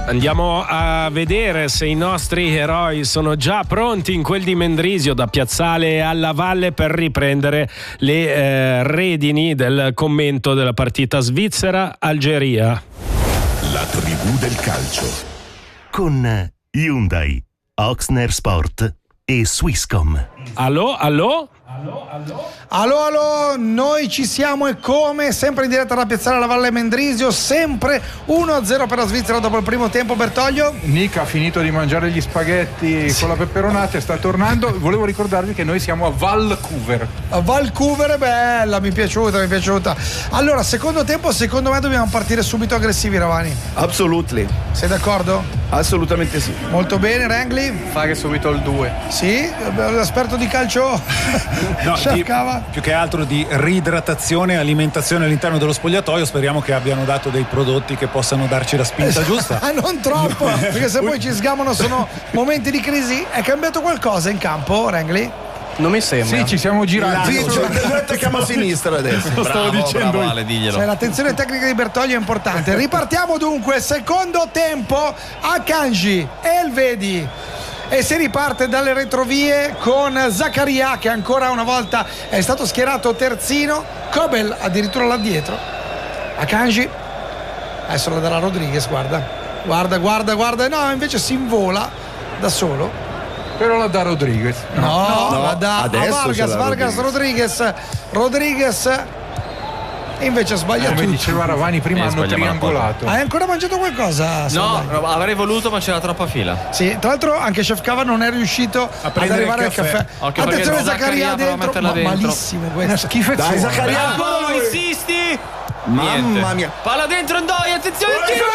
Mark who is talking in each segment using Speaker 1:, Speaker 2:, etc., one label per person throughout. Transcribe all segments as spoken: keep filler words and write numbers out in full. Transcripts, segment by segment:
Speaker 1: Andiamo a vedere se i nostri eroi sono già pronti in quel di Mendrisio, da Piazzale alla Valle, per riprendere le eh, redini del commento della partita Svizzera-Algeria.
Speaker 2: La tribù del calcio
Speaker 3: con Hyundai, Oxner Sport e Swisscom.
Speaker 1: Allo, allo?
Speaker 4: Allo, allo? Allo, allo, noi ci siamo e come, sempre in diretta da Piazzale alla Valle Mendrisio, sempre uno a zero per la Svizzera dopo il primo tempo. Bertoglio?
Speaker 5: Nick ha finito di mangiare gli spaghetti sì. con la peperonata e sta tornando. Volevo ricordarvi che noi siamo a Vancouver.
Speaker 4: A Vancouver è bella, mi è piaciuta, mi è piaciuta. Allora, secondo tempo, secondo me dobbiamo partire subito aggressivi, Ravani.
Speaker 6: Absolutely.
Speaker 4: Sei d'accordo?
Speaker 6: Assolutamente sì.
Speaker 4: Molto bene, Rangli?
Speaker 7: Fare subito il due.
Speaker 4: Sì? L'esperto di calcio?
Speaker 8: No, di, più che altro di riidratazione e alimentazione all'interno dello spogliatoio. Speriamo che abbiano dato dei prodotti che possano darci la spinta giusta.
Speaker 4: Ah, non troppo, perché se poi ci sgamano sono momenti di crisi. È cambiato qualcosa in campo, Rangli?
Speaker 7: Non mi sembra.
Speaker 5: Sì, ci siamo girati.
Speaker 6: Sì, noi attacchiamo a sinistra adesso.
Speaker 8: Lo stavo
Speaker 7: bravo,
Speaker 8: dicendo
Speaker 7: bravo,
Speaker 8: io.
Speaker 7: Ale, diglielo.
Speaker 4: Cioè, l'attenzione tecnica di Bertoglio è importante. Ripartiamo dunque, secondo tempo, Akanji, Elvedi. E si riparte dalle retrovie con Zaccaria, che ancora una volta è stato schierato terzino, Kobel addirittura là dietro, Akanji adesso la darà Rodriguez, guarda guarda guarda guarda no, invece si invola da solo,
Speaker 5: però la dà Rodriguez.
Speaker 4: no, no, no la dà a Vargas, Vargas Rodriguez Rodriguez e invece ha sbagliato.
Speaker 5: Come diceva Ravani prima,
Speaker 7: Eh,
Speaker 5: hanno triangolato.
Speaker 4: Hai ancora mangiato qualcosa?
Speaker 7: No, no, avrei voluto, ma c'era troppa fila.
Speaker 4: Sì, tra l'altro anche Chef Cava non è riuscito ad arrivare al caffè.
Speaker 7: Occhio,
Speaker 4: attenzione,
Speaker 7: perché
Speaker 4: Zaccaria dentro, ma
Speaker 7: dentro.
Speaker 4: malissimo questo.
Speaker 5: Schifezzoso.
Speaker 6: Dai, Zaccaria.
Speaker 7: Bravo, insisti.
Speaker 6: Mamma
Speaker 7: Niente.
Speaker 6: mia.
Speaker 7: Palla dentro, Ndoi, attenzione, il tiro.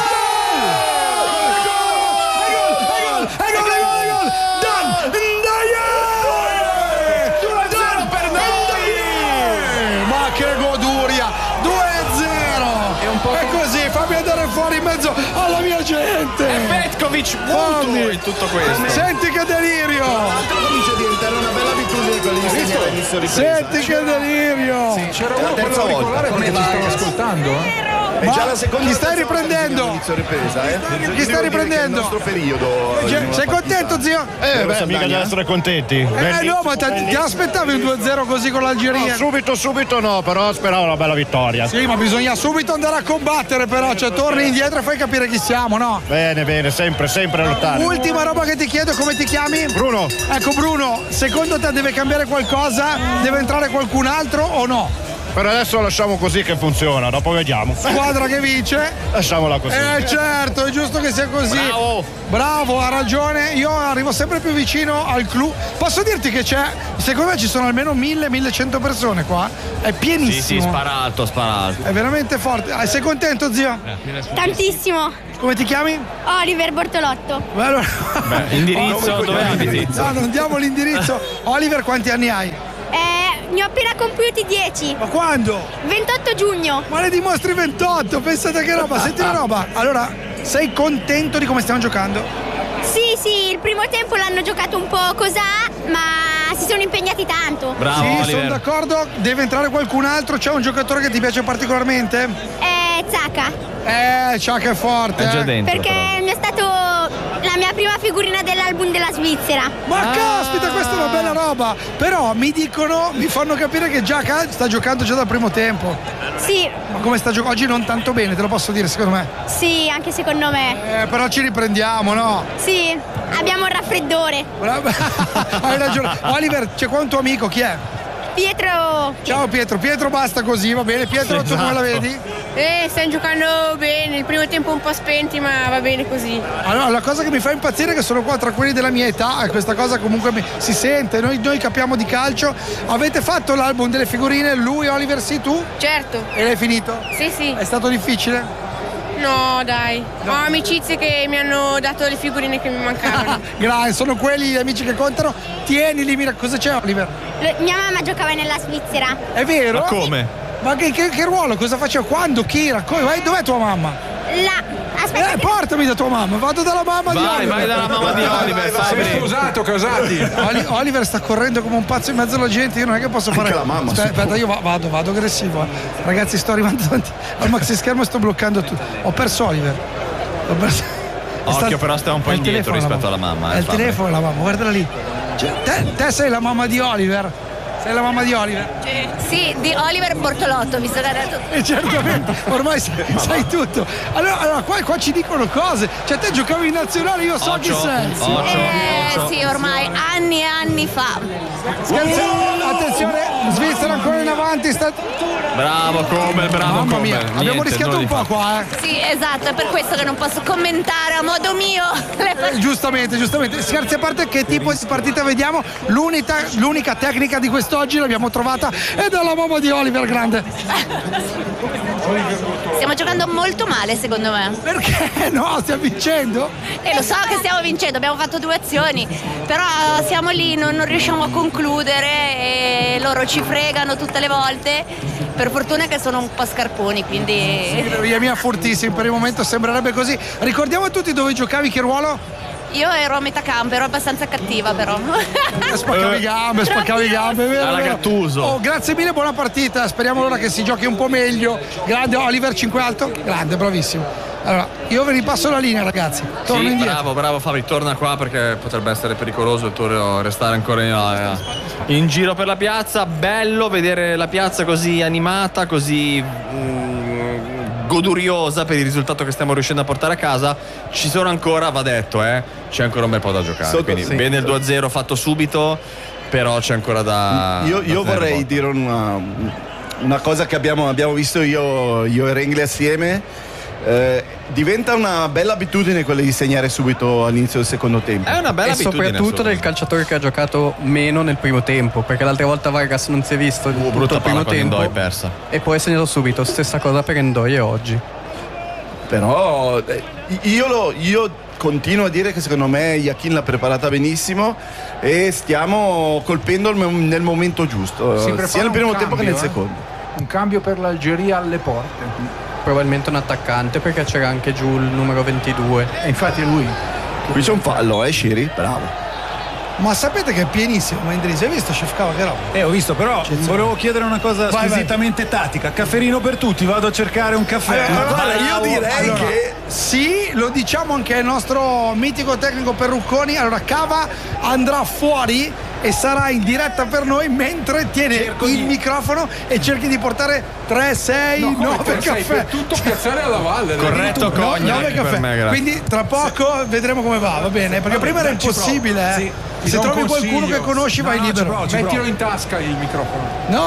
Speaker 4: Fammi andare fuori in mezzo alla mia gente.
Speaker 7: E Petkovic muto in tutto questo.
Speaker 4: Senti che delirio.
Speaker 6: Comincia a diventare una bella abitudine con l'inizio inizio ripresa.
Speaker 4: Senti che delirio.
Speaker 5: Sì, c'era uno per auricolare perché ci stava ascoltando, eh?
Speaker 6: È già la seconda
Speaker 4: chi stai
Speaker 6: volta che
Speaker 4: riprendendo?
Speaker 6: inizio ripresa, eh?
Speaker 4: Chi stai riprendendo?
Speaker 6: Il nostro periodo.
Speaker 4: Cioè, sei contento, zio?
Speaker 3: Eh, beh, mica da essere contenti.
Speaker 4: Eh no, ma ti ti aspettavi un due a zero così con l'Algeria?
Speaker 3: No, subito, subito no, però speravo una bella vittoria.
Speaker 4: Sì, ma bisogna subito andare a combattere, però, cioè torni indietro e fai capire chi siamo, no?
Speaker 3: Bene, bene, sempre, sempre a lottare.
Speaker 4: Ultima roba che ti chiedo, come ti chiami?
Speaker 3: Bruno.
Speaker 4: Ecco Bruno, secondo te deve cambiare qualcosa? Deve entrare qualcun altro o no?
Speaker 3: Per adesso lasciamo così che funziona, dopo vediamo.
Speaker 4: Squadra che vince?
Speaker 3: Lasciamola così.
Speaker 4: Eh certo, è giusto che sia così.
Speaker 3: Bravo.
Speaker 4: Bravo, ha ragione. Io arrivo sempre più vicino al clou. Posso dirti che c'è, secondo me ci sono almeno mille millecento persone qua. È pienissimo.
Speaker 7: Sì, sì, spara alto, spara alto.
Speaker 4: È veramente forte. Ah, sei contento, zio?
Speaker 9: Tantissimo.
Speaker 4: Come ti chiami?
Speaker 9: Oliver Bortolotto.
Speaker 4: Beh, allora...
Speaker 7: Beh, indirizzo, dove abiti?
Speaker 4: No, non diamo l'indirizzo. Oliver, quanti anni hai?
Speaker 9: Eh, ne ho appena compiuti dieci.
Speaker 4: Ma quando?
Speaker 9: ventotto giugno.
Speaker 4: Ma ne dimostri ventotto, pensate che roba, senti una roba. Allora, sei contento di come stiamo giocando?
Speaker 9: Sì, sì, il primo tempo l'hanno giocato un po' cosà, ma si sono impegnati tanto.
Speaker 7: Bravo,
Speaker 4: sì,
Speaker 7: Oliver.
Speaker 4: sono d'accordo. Deve entrare qualcun altro? C'è un giocatore che ti piace particolarmente?
Speaker 9: Eh, Zaka.
Speaker 4: Eh, Ciacca è forte.
Speaker 7: È già
Speaker 4: eh.
Speaker 7: dentro.
Speaker 9: Perché
Speaker 7: però.
Speaker 9: mi è stato la mia prima figurina dell'album della Svizzera.
Speaker 4: Ma
Speaker 7: Ah.
Speaker 4: caspita, questa è una bella roba. Però mi dicono, mi fanno capire che Giacca sta giocando già dal primo tempo.
Speaker 9: Sì,
Speaker 4: Ma come sta giocando? Oggi non tanto bene, te lo posso dire, secondo me.
Speaker 9: sì, anche secondo me.
Speaker 4: Eh, però ci riprendiamo, no?
Speaker 9: Sì, abbiamo un raffreddore.
Speaker 4: Brava. Hai ragione. Oliver, c'è qua un tuo amico, chi è?
Speaker 9: Pietro.
Speaker 4: Ciao Pietro, Pietro basta così, va bene. Pietro, tu come la vedi?
Speaker 10: Eh, stanno giocando bene, il primo tempo un po' spenti, ma va bene così.
Speaker 4: Allora, la cosa che mi fa impazzire è che sono qua tra quelli della mia età e questa cosa comunque mi, si sente, noi, noi capiamo di calcio. Avete fatto l'album delle figurine, lui, Oliver, sì, tu?
Speaker 10: Certo.
Speaker 4: E l'hai finito?
Speaker 10: Sì, sì.
Speaker 4: È stato difficile?
Speaker 10: No, dai. Ho amicizie che mi hanno dato le figurine che mi mancavano.
Speaker 4: Grazie, sono quelli gli amici che contano. Tienili, mira, cosa c'è, Oliver?
Speaker 9: L- mia mamma giocava nella Svizzera.
Speaker 4: È vero?
Speaker 7: Ma come?
Speaker 4: Ma che, che, che ruolo? Cosa faceva? Quando? Chi era? Co- vai, dov'è tua mamma?
Speaker 9: La... Aspetta.
Speaker 4: Eh, portami da tua mamma, vado dalla mamma di
Speaker 7: Vai,
Speaker 4: Oliver.
Speaker 7: vai dalla mamma di Oliver,
Speaker 5: Sei
Speaker 7: Fabri.
Speaker 5: sposato, casati.
Speaker 4: Oli- Oliver sta correndo come un pazzo in mezzo alla gente, io non è che posso fare.
Speaker 6: Anche la mamma,
Speaker 4: Aspetta,
Speaker 6: sì.
Speaker 4: aspetta, io va- vado, vado aggressivo. eh. Ragazzi, sto arrivando davanti al maxi schermo e sto bloccando tutto. Ho perso Oliver. Ho perso...
Speaker 7: Occhio, però sta un po'
Speaker 4: è il
Speaker 7: indietro
Speaker 4: telefono
Speaker 7: rispetto
Speaker 4: la
Speaker 7: alla mamma.
Speaker 4: È
Speaker 7: eh,
Speaker 4: il
Speaker 7: Fabri.
Speaker 4: telefono la mamma, guardala lì. Cioè, te, te sei la mamma di Oliver. Sei la mamma di Oliver.
Speaker 9: Sì, di Oliver Bortolotto, visto che ha detto.
Speaker 4: E certamente, ormai sai, sai tutto. Allora, allora qua, qua ci dicono cose. Cioè, te giocavi in nazionale, io so chi sei.
Speaker 9: Eh sì, ormai anni e anni fa.
Speaker 4: Scherziamo, attenzione, Svizzera ancora in avanti. Sta...
Speaker 7: Bravo Comel, bravo
Speaker 4: Mamma
Speaker 7: Comel.
Speaker 4: mia,
Speaker 7: Niente,
Speaker 4: abbiamo rischiato
Speaker 7: nulla
Speaker 4: un
Speaker 7: di
Speaker 4: po'
Speaker 7: fatto.
Speaker 4: qua, eh.
Speaker 9: Sì, esatto, è per questo che non posso commentare a modo mio.
Speaker 4: Eh, giustamente, giustamente. Scherzi a parte, che tipo di partita vediamo? L'unica, l'unica tecnica di quest'oggi l'abbiamo trovata ed è la mamma di Oliver Grande.
Speaker 9: Stiamo giocando molto male, secondo me.
Speaker 4: Perché? No, stiamo vincendo.
Speaker 9: E lo so che stiamo vincendo, abbiamo fatto due azioni, però siamo lì, non, non riusciamo a concludere e loro ci fregano tutte le volte. Per fortuna che sono un po' scarponi, quindi.
Speaker 4: Via mia fortissimi, per il momento sembrerebbe così. Ricordiamo a tutti dove giocavi, che ruolo?
Speaker 9: Io ero a metà campo, ero abbastanza cattiva però.
Speaker 4: Spaccavi gambe, spaccavi gambe, vero?
Speaker 7: Alla
Speaker 4: vero?
Speaker 7: Gattuso.
Speaker 4: Oh, grazie mille, buona partita. Speriamo allora che si giochi un po' meglio. Grande Oliver, cinque alto. Grande, bravissimo. Allora, io vi ripasso la linea, ragazzi. Torno
Speaker 7: Sì,
Speaker 4: indietro.
Speaker 7: bravo, bravo Fabri, torna qua perché potrebbe essere pericoloso il tuo restare ancora in, in giro per la piazza. Bello vedere la piazza così animata, così mm, goduriosa per il risultato che stiamo riuscendo a portare a casa. Ci sono ancora, va detto, eh, c'è ancora un bel po' da giocare.
Speaker 6: Sotto,
Speaker 7: Quindi
Speaker 6: sì.
Speaker 7: bene il due a zero fatto subito, però c'è ancora da.
Speaker 6: Io, io
Speaker 7: da
Speaker 6: vorrei
Speaker 7: tenere
Speaker 6: dire una, una cosa che abbiamo, abbiamo visto io, io e Rengli assieme. Eh, diventa una bella abitudine quella di segnare subito all'inizio del secondo tempo.
Speaker 7: È una bella
Speaker 11: e
Speaker 7: abitudine.
Speaker 11: soprattutto
Speaker 7: insomma.
Speaker 11: del calciatore che ha giocato meno nel primo tempo, perché l'altra volta Vargas non si è visto
Speaker 7: Uh,
Speaker 11: tutto
Speaker 7: brutta
Speaker 11: il
Speaker 7: palla
Speaker 11: primo
Speaker 7: con
Speaker 11: tempo
Speaker 7: Endoi persa.
Speaker 11: e poi è segnato subito. Stessa cosa per Endoi oggi.
Speaker 6: Però eh, io, lo, io continuo a dire che secondo me Yakin l'ha preparata benissimo e stiamo colpendo il- nel momento giusto,
Speaker 5: Si
Speaker 6: eh,
Speaker 5: prepara
Speaker 6: sia nel
Speaker 5: un
Speaker 6: primo tempo che
Speaker 5: cambio,
Speaker 6: nel
Speaker 5: eh.
Speaker 6: secondo.
Speaker 5: Un cambio per l'Algeria alle porte.
Speaker 11: Probabilmente un attaccante, perché c'era anche giù il numero ventidue.
Speaker 5: E infatti è lui.
Speaker 6: Qui c'è un fallo, eh Shiri? Bravo.
Speaker 4: Ma sapete che è pienissimo Mendrisi? Hai visto Chef Cava che roba?
Speaker 8: Eh, ho visto, però volevo chiedere una cosa
Speaker 4: Vai,
Speaker 8: squisitamente tattica. Cafferino per tutti, vado a cercare un caffè.
Speaker 4: Allora,
Speaker 6: Ma guarda, io direi
Speaker 4: allora,
Speaker 6: che
Speaker 4: sì, lo diciamo anche al nostro mitico tecnico Perrucconi. Allora Cava andrà fuori e sarà in diretta per noi mentre tiene
Speaker 5: Cerco
Speaker 4: il
Speaker 5: di-
Speaker 4: microfono e cerchi di portare tre, sei, nove caffè.
Speaker 5: Per tutto piazzare alla valle.
Speaker 7: Corretto
Speaker 4: No,
Speaker 7: Cognac
Speaker 4: nove
Speaker 7: per
Speaker 4: caffè.
Speaker 7: me, grazie.
Speaker 4: Quindi tra poco vedremo come va, va bene? Perché prima era
Speaker 5: dai, ci provo.
Speaker 4: impossibile, eh.
Speaker 5: Sì, ti
Speaker 4: Se
Speaker 5: do un
Speaker 4: trovi qualcuno
Speaker 5: consiglio.
Speaker 4: che conosci, vai
Speaker 5: No, no, ci
Speaker 4: libero.
Speaker 5: provo, ci Mettilo in tasca il microfono.